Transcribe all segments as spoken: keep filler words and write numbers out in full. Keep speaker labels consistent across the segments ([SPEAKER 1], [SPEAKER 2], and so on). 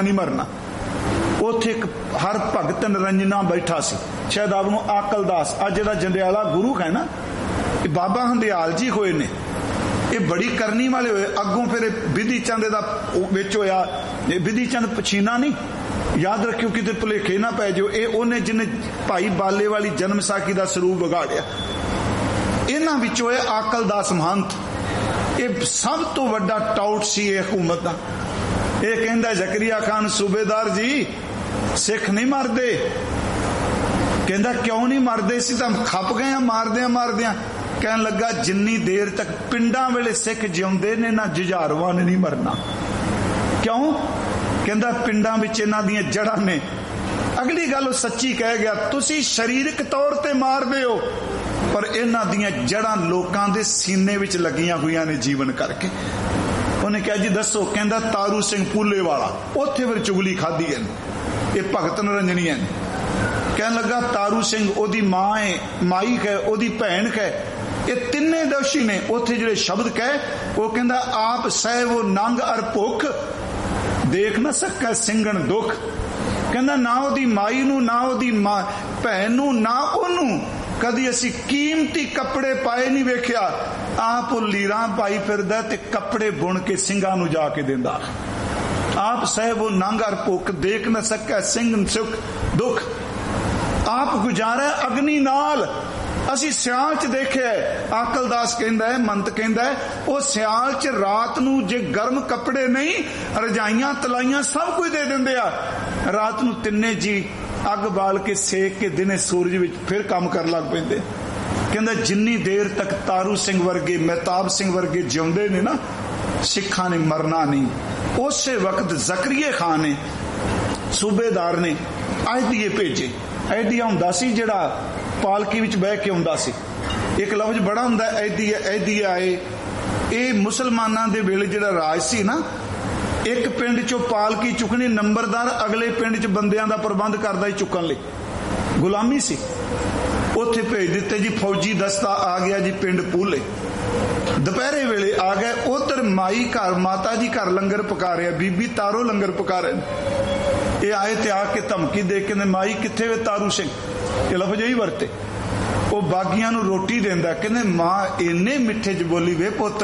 [SPEAKER 1] नहीं मरना। ਉੱਥੇ ਇੱਕ ਹਰ ਭਗਤ ਨਿਰੰਜਨਾ ਬੈਠਾ ਸੀ, ਸ਼ਾਇਦ ਆਪ ਨੂੰ ਆਕਲ ਦਾਸ, ਅੱਜ ਜਿਹੜਾ ਜੰਡਿਆਲਾ ਗੁਰੂ ਹੈ ਨਾ, ਇਹ ਬਾਬਾ ਹੰਦਿਆਲ ਜੀ ਹੋਏ ਨੇ, ਇਹ ਬੜੀ ਕਰਨੀ ਵਾਲੇ ਹੋਏ। ਅੱਗੋਂ ਫਿਰ ਬਿਧੀ ਚੰਦ ਦਾ ਵਿੱਚ ਹੋਇਆ, ਬਿਧੀ ਚੰਦ ਪਛੀਨਾ ਨਹੀਂ, ਯਾਦ ਰੱਖਿਓ ਕਿਤੇ ਭੁਲੇਖੇ ਨਾ ਪੈ ਜਾਓ। ਇਹ ਉਹਨੇ ਜਿਹਨੇ ਭਾਈ ਬਾਲੇ ਵਾਲੀ ਜਨਮ ਸਾਖੀ ਦਾ ਸਰੂਪ ਵਿਗਾੜਿਆ। ਇਹਨਾਂ ਵਿੱਚੋਂ ਇਹ ਆਕਲ ਦਾਸ ਮਹੰਤ, ਇਹ ਸਭ ਤੋਂ ਵੱਡਾ ਟਾਊਟ ਸੀ ਇਹ ਹਕੂਮਤ ਦਾ। ਇਹ ਕਹਿੰਦਾ ਜ਼ਕਰੀਆ ਖਾਨ ਸੂਬੇਦਾਰ ਜੀ ਸਿੱਖ ਨਹੀਂ ਮਰਦੇ। ਕਹਿੰਦਾ ਕਿਉਂ ਨਹੀਂ ਮਰਦੇ? ਸੀ ਤਾਂ ਖੱਪ ਗਏ ਆ ਮਾਰਦਿਆਂ ਮਾਰਦਿਆਂ। ਕਹਿਣ ਲੱਗਾ ਜਿੰਨੀ ਦੇਰ ਤੱਕ ਪਿੰਡਾਂ ਵੇਲੇ ਸਿੱਖ ਜਿਉਂਦੇ ਨੇ ਨਾ ਜੁਝਾਰੂਆਂ ਨੇ ਨਹੀਂ ਮਰਨਾ। ਕਿਉਂ? ਕਹਿੰਦਾ ਪਿੰਡਾਂ ਵਿੱਚ ਇਹਨਾਂ ਦੀਆਂ ਜੜ੍ਹਾਂ ਨੇ। ਅਗਲੀ ਗੱਲ ਉਹ ਸੱਚੀ ਕਹਿ ਗਿਆ, ਤੁਸੀਂ ਸਰੀਰਕ ਤੌਰ ਤੇ ਮਾਰਦੇ ਹੋ ਪਰ ਇਹਨਾਂ ਦੀਆਂ ਜੜ੍ਹਾਂ ਲੋਕਾਂ ਦੇ ਸੀਨੇ ਵਿੱਚ ਲੱਗੀਆਂ ਹੋਈਆਂ ਨੇ ਜੀਵਨ ਕਰਕੇ। ਉਹਨੇ ਕਿਹਾ ਜੀ ਦੱਸੋ? ਕਹਿੰਦਾ ਤਾਰੂ ਸਿੰਘ ਪੂਲੇ ਵਾਲਾ। ਉੱਥੇ ਫਿਰ ਚੁਗਲੀ ਖਾਧੀ ਹੈ, ਇਹ ਭਗਤ ਨਿਰੰਜਨੀਆਂ ਨੇ। ਕਹਿਣ ਲੱਗਾ ਤਾਰੂ ਸਿੰਘ ਉਹਦੀ ਮਾਂ ਹੈ, ਮਾਈ ਹੈ, ਉਹਦੀ ਭੈਣ ਹੈ, ਇਹ ਤਿੰਨੇ ਦੋਸ਼ੀ ਨੇ। ਉੱਥੇ ਜਿਹੜੇ ਸ਼ਬਦ ਕਹੇ ਉਹ ਕਹਿੰਦਾ ਆਪ ਸਹਿਵੋ ਨੰਗ ਅਰ ਭੁੱਖ, ਦੇਖ ਨਾ ਸਕਾ ਸਿੰਘਣ ਦੁੱਖ। ਕਹਿੰਦਾ ਨਾ ਉਹਦੀ ਮਾਈ ਨੂੰ, ਨਾ ਉਹਦੀ ਮਾਂ ਭੈਣ ਨੂੰ, ਨਾ ਉਹਨੂੰ ਕਦੀ ਅਸੀਂ ਕੀਮਤੀ ਕੱਪੜੇ ਪਾਏ ਨਹੀਂ ਵੇਖਿਆ। ਆਪ ਉਹ ਲੀਰਾਂ ਪਾਈ ਫਿਰਦਾ ਤੇ ਕੱਪੜੇ ਬੁਣ ਕੇ ਸਿੰਘਾਂ ਨੂੰ ਜਾ ਕੇ ਦਿੰਦਾ। ਆਪ ਸਹਿਬ ਉਹ ਨੰਗ ਅਰ ਭੁੱਖ, ਦੇਖ ਨਾ ਸਕਾ ਸਿੰਘ ਸੁਖ ਦੁੱਖ। ਆਪ ਗੁਜ਼ਾਰਾ ਅਗਨੀ ਨਾਲ। ਅਸੀਂ ਸਿਆਲ ਚ ਦੇਖਿਆ, ਆਕਲ ਦਾਸ ਕਹਿੰਦਾ ਹੈ, ਮੰਤ ਕਹਿੰਦਾ ਹੈ, ਉਹ ਸਿਆਲ ਚ ਰਾਤ ਨੂੰ ਜੇ ਗਰਮ ਕੱਪੜੇ ਨਹੀਂ, ਰਜਾਈਆਂ ਤਲਾਈਆਂ ਸਭ ਕੁਝ ਦੇ ਦਿੰਦੇ ਆ। ਰਾਤ ਨੂੰ ਤਿੰਨੇ ਜੀ ਅੱਗ ਬਾਲ ਕੇ ਸੇਕ ਕੇ ਦਿਨੇ ਸੂਰਜ ਵਿੱਚ ਫਿਰ ਕੰਮ ਕਰਨ ਲੱਗ ਪੈਂਦੇ। ਕਹਿੰਦਾ ਜਿੰਨੀ ਦੇਰ ਤੱਕ ਤਾਰੂ ਸਿੰਘ ਵਰਗੇ, ਮਹਿਤਾਬ ਸਿੰਘ ਵਰਗੇ ਜਿਉਂਦੇ ਨੇ ਨਾ, ਸਿੱਖਾਂ ਨੇ ਮਰਨਾ ਨਹੀਂ। ਉਸੇ ਵਕਤ ਜ਼ਕਰੀਆ ਖਾਨ ਨੇ, ਸੂਬੇਦਾਰ ਨੇ ਅਹਿਦੀਏ ਭੇਜੇ। ਅਹਿਦੀਆ ਹੁੰਦਾ ਸੀ ਜਿਹੜਾ ਪਾਲਕੀ ਵਿੱਚ ਬਹਿ ਕੇ ਆਉਂਦਾ ਸੀ। ਇੱਕ ਲਫ਼ਜ਼ ਬੜਾ ਹੁੰਦਾ ਅਹਿਦੀਆ, ਅਹਿਦੀਆ ਆਏ। ਇਹ ਮੁਸਲਮਾਨਾਂ ਦੇ ਵੇਲੇ ਜਿਹੜਾ ਰਾਜ ਸੀ ਨਾ, ਇੱਕ ਪਿੰਡ ਚੋਂ ਪਾਲਕੀ ਚੁੱਕਣੀ, ਨੰਬਰਦਾਰ ਅਗਲੇ ਪਿੰਡ ਚ ਬੰਦਿਆਂ ਦਾ ਪ੍ਰਬੰਧ ਕਰਦਾ ਹੀ ਚੁੱਕਣ ਲਈ। ਗੁਲਾਮੀ ਸੀ। ਉੱਥੇ ਭੇਜ ਦਿੱਤੇ ਜੀ ਫੌਜੀ ਦਸਤਾ ਆ ਗਿਆ ਜੀ ਪਿੰਡ ਪੂਲੇ। ਦੁਪਹਿਰੇ ਵੇਲੇ ਆ ਗਏ। ਉਧਰ ਮਾਈ ਘਰ, ਮਾਤਾ ਜੀ ਘਰ ਲੰਗਰ ਪਕਾ ਰਿਹਾ, ਬੀਬੀ ਤਾਰੋ ਲੰਗਰ ਪਕਾ ਰਹੇ। ਇਹ ਆਏ ਤੇ ਆ ਕੇ ਧਮਕੀ ਦੇ ਕੇ ਮਾਈ ਕਿੱਥੇ ਵੇ ਤਾਰੂ ਸਿੰਘ, ਇਹ ਲਫ਼ਜ਼ ਹੀ ਵਰਤੇ। ਉਹ ਬਾਗੀਆਂ ਨੂੰ ਰੋਟੀ ਦਿੰਦਾ। ਕਹਿੰਦੇ ਮਾਂ ਇੰਨੇ ਮਿੱਠੇ ਚ ਬੋਲੀ, ਵੇ ਪੁੱਤ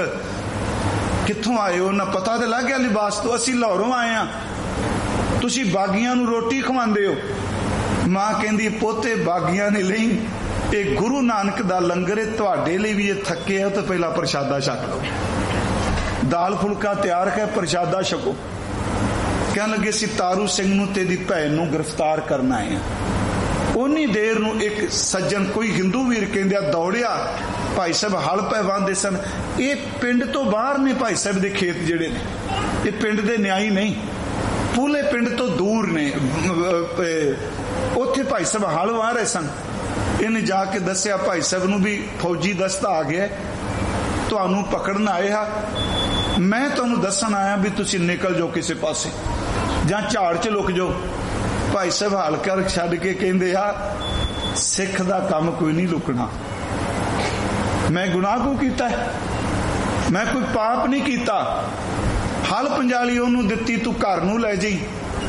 [SPEAKER 1] ਕਿੱਥੋਂ ਆਏ ਹੋ? ਨਾ ਪਤਾ ਤੇ ਲੱਗ ਗਿਆ ਲਿਬਾਸ ਤੋਂ, ਅਸੀਂ ਲਾਹੌਰੋਂ ਆਏ ਆ, ਤੁਸੀਂ ਬਾਗੀਆਂ ਨੂੰ ਰੋਟੀ ਖਵਾਉਂਦੇ ਹੋ। ਮਾਂ ਕਹਿੰਦੀ ਪੋਤੇ ਬਾਗੀਆਂ ਨੇ ਲਈ, ਇਹ ਗੁਰੂ ਨਾਨਕ ਦਾ ਲੰਗਰ ਹੈ, ਤੁਹਾਡੇ ਲਈ ਵੀ ਇਹ ਥੱਕੇ ਆ ਤਾਂ ਪਹਿਲਾਂ ਪ੍ਰਸ਼ਾਦਾ ਛਕ ਲਓ। ਦਾਲ ਫੁਲਕਾ ਤਿਆਰ ਹੈ, ਪ੍ਰਸ਼ਾਦਾ ਛਕੋ। ਕਹਿਣ ਲੱਗੇ ਸੀ ਤਾਰੂ ਸਿੰਘ ਨੂੰ ਤੇ ਦੀ ਭੈਣ ਨੂੰ ਗ੍ਰਿਫਤਾਰ ਕਰਨ ਆਏ ਆ। ਉਨੀ ਦੇਰ ਨੂੰ ਇੱਕ ਸੱਜਣ, ਕੋਈ ਹਿੰਦੂ ਵੀਰ ਕਹਿੰਦੇ ਦੌੜਿਆ। ਭਾਈ ਸਾਹਿਬ ਹਲ ਪੈ ਵਾਂਦੇ ਸਨ। ਇਹ ਪਿੰਡ ਤੋਂ ਬਾਹਰ ਨੇ ਭਾਈ ਸਾਹਿਬ ਦੇ ਖੇਤ ਜਿਹੜੇ ਨੇ, ਇਹ ਪਿੰਡ ਦੇ ਨਿਆਈ ਨਹੀਂ, ਪੂਲੇ ਪਿੰਡ ਤੋਂ ਦੂਰ ਨੇ। ਉੱਥੇ ਭਾਈ ਸਾਹਿਬ ਹਲ ਵਾਹ ਰਹੇ ਸਨ। ਇਹਨੇ ਜਾ ਕੇ ਦੱਸਿਆ ਭਾਈ ਸਾਹਿਬ ਨੂੰ ਵੀ ਫੌਜੀ ਦਸਤਾ ਆ ਗਿਆ, ਤੁਹਾਨੂੰ ਪਕੜਨ ਆਏ ਆ, ਮੈਂ ਤੁਹਾਨੂੰ ਦੱਸਣ ਆਇਆ ਵੀ ਤੁਸੀਂ ਨਿਕਲ ਜਾਓ ਕਿਸੇ ਪਾਸੇ ਜਾਂ ਝਾੜ ਚ ਲੁਕ ਜਾਓ। ਭਾਈ ਸਾਹਿਬ ਹਾਲ ਕਰ ਛੱਡ ਕੇ ਕਹਿੰਦੇ ਆ ਸਿੱਖ ਦਾ ਕੰਮ ਕੋਈ ਨਹੀਂ ਲੁਕਣਾ। ਮੈਂ ਗੁਨਾਹ ਕਿਉਂ ਕੀਤਾ? ਮੈਂ ਕੋਈ ਪਾਪ ਨਹੀਂ ਕੀਤਾ। ਹਲ ਪੰਜਾਲੀ ਉਹਨੂੰ ਦਿੱਤੀ, ਤੂੰ ਘਰ ਨੂੰ ਲੈ ਜਾਈ,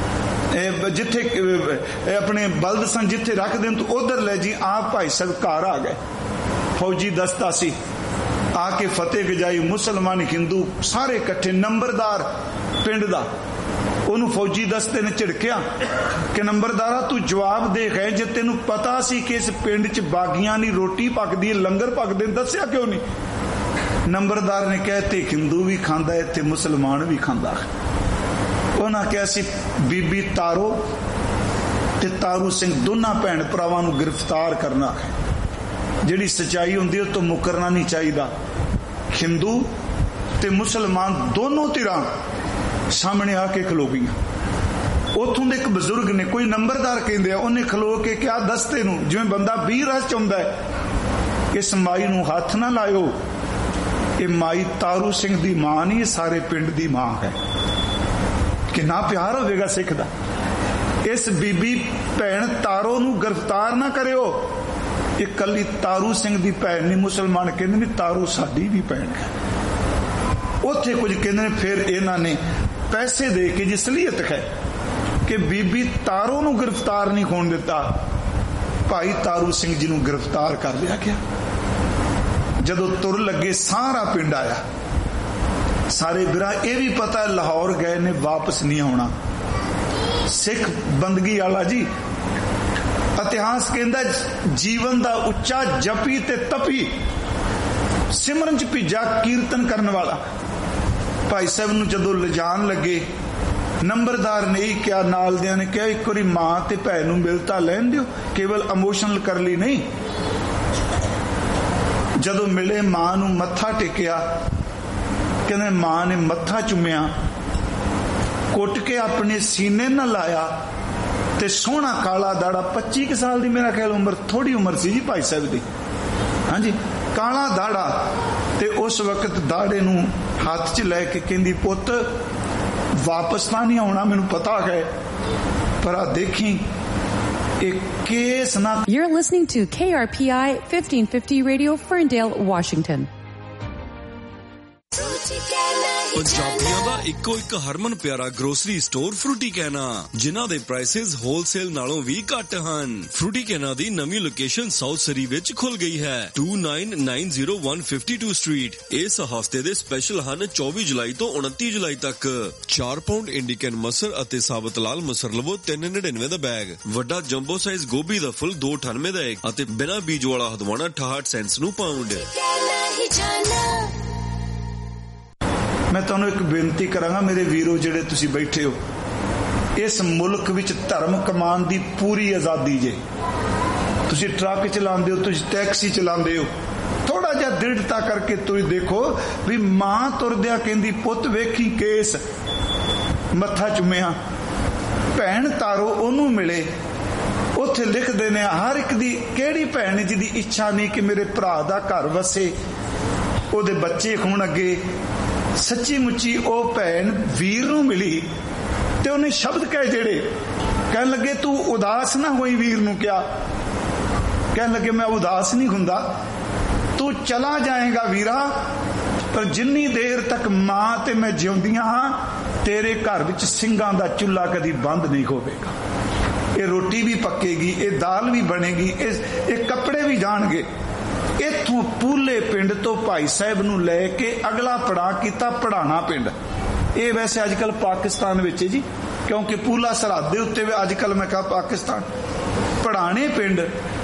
[SPEAKER 1] ਜਿੱਥੇ ਆਪਣੇ ਬਲਦ ਸਨ ਜਿੱਥੇ ਰੱਖ ਦੇਣ ਤੂੰ ਉਧਰ ਲੈ ਜੀ। ਆਪ ਭਾਈ ਸਾਹਿਬ ਘਰ ਆ ਗਏ। ਫੌਜੀ ਦਸਤਾ ਸੀ, ਆ ਕੇ ਫਤਿਹ ਗਜਾਈ। ਮੁਸਲਮਾਨ ਹਿੰਦੂ ਸਾਰੇ ਇਕੱਠੇ। ਨੰਬਰਦਾਰ ਪਿੰਡ ਦਾ, ਉਹਨੂੰ ਫੌਜੀ ਦਸਤੇ ਨੇ ਝਿੜਕਿਆ ਕਿ ਨੰਬਰਦਾਰਾ ਤੂੰ ਜਵਾਬ ਦੇ ਗਏ, ਜੇ ਤੈਨੂੰ ਪਤਾ ਸੀ ਕਿ ਇਸ ਪਿੰਡ ਚ ਬਾਗੀਆਂ ਦੀ ਰੋਟੀ ਪੱਕਦੀ ਹੈ, ਲੰਗਰ ਪੱਕਦੇ, ਦੱਸਿਆ ਕਿਉਂ ਨਹੀਂ? ਨੰਬਰਦਾਰ ਨੇ ਕਿਹਾ ਤੇ ਹਿੰਦੂ ਵੀ ਖਾਂਦਾ ਹੈ ਤੇ ਮੁਸਲਮਾਨ ਵੀ ਖਾਂਦਾ। ਉਹਨਾਂ ਕਿਹਾ ਸੀ ਬੀਬੀ ਤਾਰੋ ਤੇ ਤਾਰੂ ਸਿੰਘ ਦੋਨਾਂ ਭੈਣ ਭਰਾਵਾਂ ਨੂੰ ਗ੍ਰਿਫਤਾਰ ਕਰਨਾ ਹੈ। ਜਿਹੜੀ ਸੱਚਾਈ ਹੁੰਦੀ ਉਹ ਤੋਂ ਮੁਕਰਨਾ ਨਹੀਂ ਚਾਹੀਦਾ। ਹਿੰਦੂ ਤੇ ਮੁਸਲਮਾਨ ਦੋਨੋਂ ਧਿਰਾਂ ਸਾਹਮਣੇ ਆ ਕੇ ਖਲੋ ਗਈਆਂ। ਉੱਥੋਂ ਦੇ ਇੱਕ ਬਜ਼ੁਰਗ ਨੇ, ਕੋਈ ਨੰਬਰਦਾਰ ਕਹਿੰਦੇ ਆ, ਉਹਨੇ ਖਲੋ ਕੇ ਕਿਹਾ ਦਸਤੇ ਨੂੰ, ਜਿਵੇਂ ਬੰਦਾ ਵੀਹ ਰਸ ਚਾਹੁੰਦਾ ਹੈ, ਇਸ ਮਾਈ ਨੂੰ ਹੱਥ ਨਾ ਲਾਇਓ, ਇਹ ਮਾਈ ਤਾਰੂ ਸਿੰਘ ਦੀ ਮਾਂ ਨਹੀਂ, ਸਾਰੇ ਪਿੰਡ ਦੀ ਮਾਂ ਹੈ। ਕਿੰਨਾ ਪਿਆਰ ਹੋਵੇਗਾ ਸਿੱਖ ਦਾ। ਇਸ ਬੀਬੀ ਭੈਣ ਤਾਰੋ ਨੂੰ ਗ੍ਰਿਫਤਾਰ ਨਾ ਕਰਿਓ। ਇਹ ਕੱਲੀ ਤਾਰੂ ਸਿੰਘ ਦੀ ਭੈਣ ਨਹੀਂ, ਮੁਸਲਮਾਨ ਕਹਿੰਦੇ ਨੇ ਤਾਰੂ ਸਾਡੀ ਵੀ ਭੈਣ ਹੈ। ਉੱਥੇ ਕੁਝ ਕਹਿੰਦੇ ਨੇ ਫਿਰ ਇਹਨਾਂ ਨੇ ਪੈਸੇ ਦੇ ਕੇ, ਜੀ ਸਲੀਅਤ ਹੈ, कि बीबी तारो नूं गिरफ्तार नहीं होण दिता, भाई तारू सिंह जी नूं गिरफ्तार कर लिया गया। जदों तुर लगे सारा पिंड आया। सारे बिरा ये भी पता लाहौर गए ने वापस नहीं आना। सिख बंदगी वाला जी इतिहास कहता जीवन का उच्चा जपी ते तपी सिमरन च भीजा कीर्तन करने वाला। भाई साहब नूं जदों लिजान लगे नंबरदार ने ही क्या नाल दियां ने कहा एक बारी मां ते भैन नूं मिलता लैन दिओ, केवल इमोशनल कर ली नहीं। जदों मिले मां नूं मत्था टेकिया, कहने मां ने मत्था चुमिया, कुट के अपने सीने न लाया ते सोहना काला दाड़ा, पच्ची के साल दी मेरा ख्याल उम्र, थोड़ी उम्र सी जी भाई साहब दी। हाँ जी, काला दाड़ा ते उस वक्त दाड़े नूं हाथ च लैके कहंदी पुत वापस तां नहीं आउणा, मैनूं पता है, पर आ देखी एक केस ना।
[SPEAKER 2] You're listening to K R P I fifteen fifty Radio, Ferndale, Washington.
[SPEAKER 3] ਪੰਜਾਬੀਆਂ ਦਾ ਇੱਕੋ ਇੱਕ ਹਰਮਨ ਪਿਆਰਾ ਗਰੋਸਰੀ ਸਟੋਰ ਫਰੂਟੀ ਕਹਿਣਾ, ਜਿਨ੍ਹਾਂ ਦੇ ਪ੍ਰਾਈਸਿਸ ਹੋਲਸੇਲ ਨਾਲੋਂ ਵੀ ਘੱਟ ਹਨ। ਫਰੂਟੀ ਕਹਿਣਾ ਦੀ ਨਵੀਂ ਲੋਕੇਸ਼ਨ ਸਾਊਥ ਸਰੀ ਵਿੱਚ ਖੁੱਲ ਗਈ ਹੈ, two nine nine zero one five two street. ਇਸ ਹਫਤੇ ਦੇ ਸਪੈਸ਼ਲ ਹਨ ਚੌਵੀ ਜੁਲਾਈ ਤੋਂ ਉਨੱਤੀ ਜੁਲਾਈ ਤੱਕ। ਚਾਰ ਪਾਉਂਡ ਇੰਡੀਕਨ ਮਸਰ ਅਤੇ ਸਾਬਤ ਲਾਲ ਮਸਰ ਲਵੋ ਤਿੰਨ ਨੜਿਨਵੇਂ ਦਾ ਬੈਗ। ਵੱਡਾ ਜੰਬੋ ਸਾਈਜ਼ ਗੋਭੀ ਦਾ ਫੁੱਲ ਦੋ ਅਠਾਨਵੇਂ ਦਾ ਇੱਕ ਅਤੇ ਬਿਨਾਂ ਬੀਜ ਵਾਲਾ ਹਦਵਾਣਾ ਅਠਾਹਠ ਸੈਂਟਸ ਨੂੰ ਪਾਉਂਡ।
[SPEAKER 1] मैं तुहानूं एक बेनती करांगा मेरे वीरो जिहड़े तुसीं बैठे हो, इस मुल्क विच धर्म कमान दी पूरी आज़ादी जे। तुसीं ट्रक चलांदे हो, तुसीं टैक्सी चलांदे हो, थोड़ा जिहा दृढ़ता करके तुसीं देखो भी मां तुरदिया कहंदी पुत वेखी केस, मत्था चुमिया, भैन तारो ओनू मिले, उत्थे लिखदे ने हर एक दी किहड़ी भैन जिहदी इच्छा नहीं कि मेरे भरा दा घर वसे, ओहदे बच्चे होण अगे। सच्ची मुच्ची ओ भैन वीर नूं मिली ते उन्हें शब्द कहे जेड़े कहन लगे तू उदास ना होई, वीर नूं क्या कहन लगे मैं उदास नहीं हुंदा, तू चला जाएगा वीरा, पर जिन्नी देर तक मां ते मैं जिउंदियां हां तेरे घर विच ਸਿੰਘਾਂ दा चुल्हा कदी बंद नहीं होवेगा। ये रोटी भी पकेगी, ये दाल भी बनेगी, ये कपड़े भी जाणगे। इथों पूले पिंड तो भाई साहब नूं लैके अगला पड़ाव किया पढ़ाना पिंड। ये वैसे अजकल पाकिस्तान विच जी, क्योंकि पूला सरहद दे उत्ते अजकल मैं कहा पाकिस्तान पढ़ाने पिंड,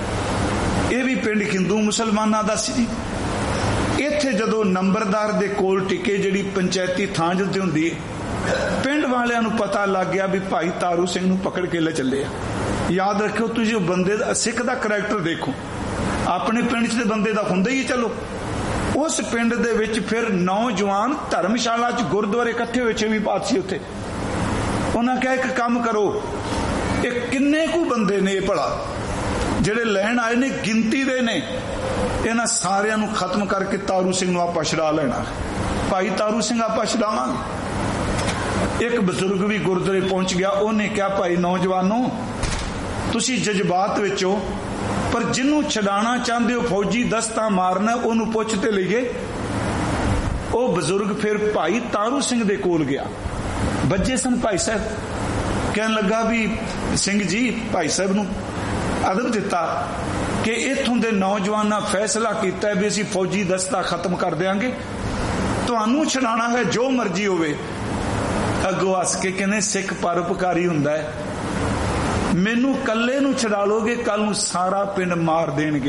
[SPEAKER 1] ये भी पिंड हिंदू मुसलमानां दा सी जी। इत्थे जदों नंबरदार दे कोल टिके जिहड़ी पंचायती थां जिद्दे हुंदी है, पिंड वालियां नूं पता लग गया भी भाई तारू सिंह नूं पकड़ के ले चले आ। याद रखियो तुसीं बंदे दा सिख दा करैक्टर देखो, अपने पिंड च बंदे दा हुंदा ही चलो। उस पिंड दे विच फिर नौजवान धर्मशाला च गुरुद्वारे इकट्ठे होए छेवीं पातशाही उत्थे। उन्हां कहा एक काम करो, ये किन्ने कु बंदे ने भला जिहड़े लैण आए ने, गिनती दे ने, इन्हां सारियां नूं खत्म करके तारू सिंह नूं आपां छड़ा लेना। भाई तारू सिंह आपां छड़ावांगे। एक बजुर्ग भी गुरुद्वारे पहुंच गया, उन्हें कहा भाई नौजवानों तुसीं जज्बात विच हो, पर जिन्हों छड़ाना चाहते हो फौजी दस्ता मारना, उन्होंने पुछते लईए। वो बजुर्ग फिर भाई तारू सिंह दे कोल गया, बज्जे सन भाई साहब, कहन लगा भी सिंह जी भाई साहब नूं अदब दिता कि इत्थों दे नौजवाना फैसला किया है भी असीं फौजी दस्ता खत्म कर देंगे, तुहानूं छड़ाना है जो मर्जी होवे। अगों हस के कहने सिख परोपकारी हुंदा है, मैनू कल्ले नूं छड़ा लोगे कल नूं सारा पिंड मार देणगे।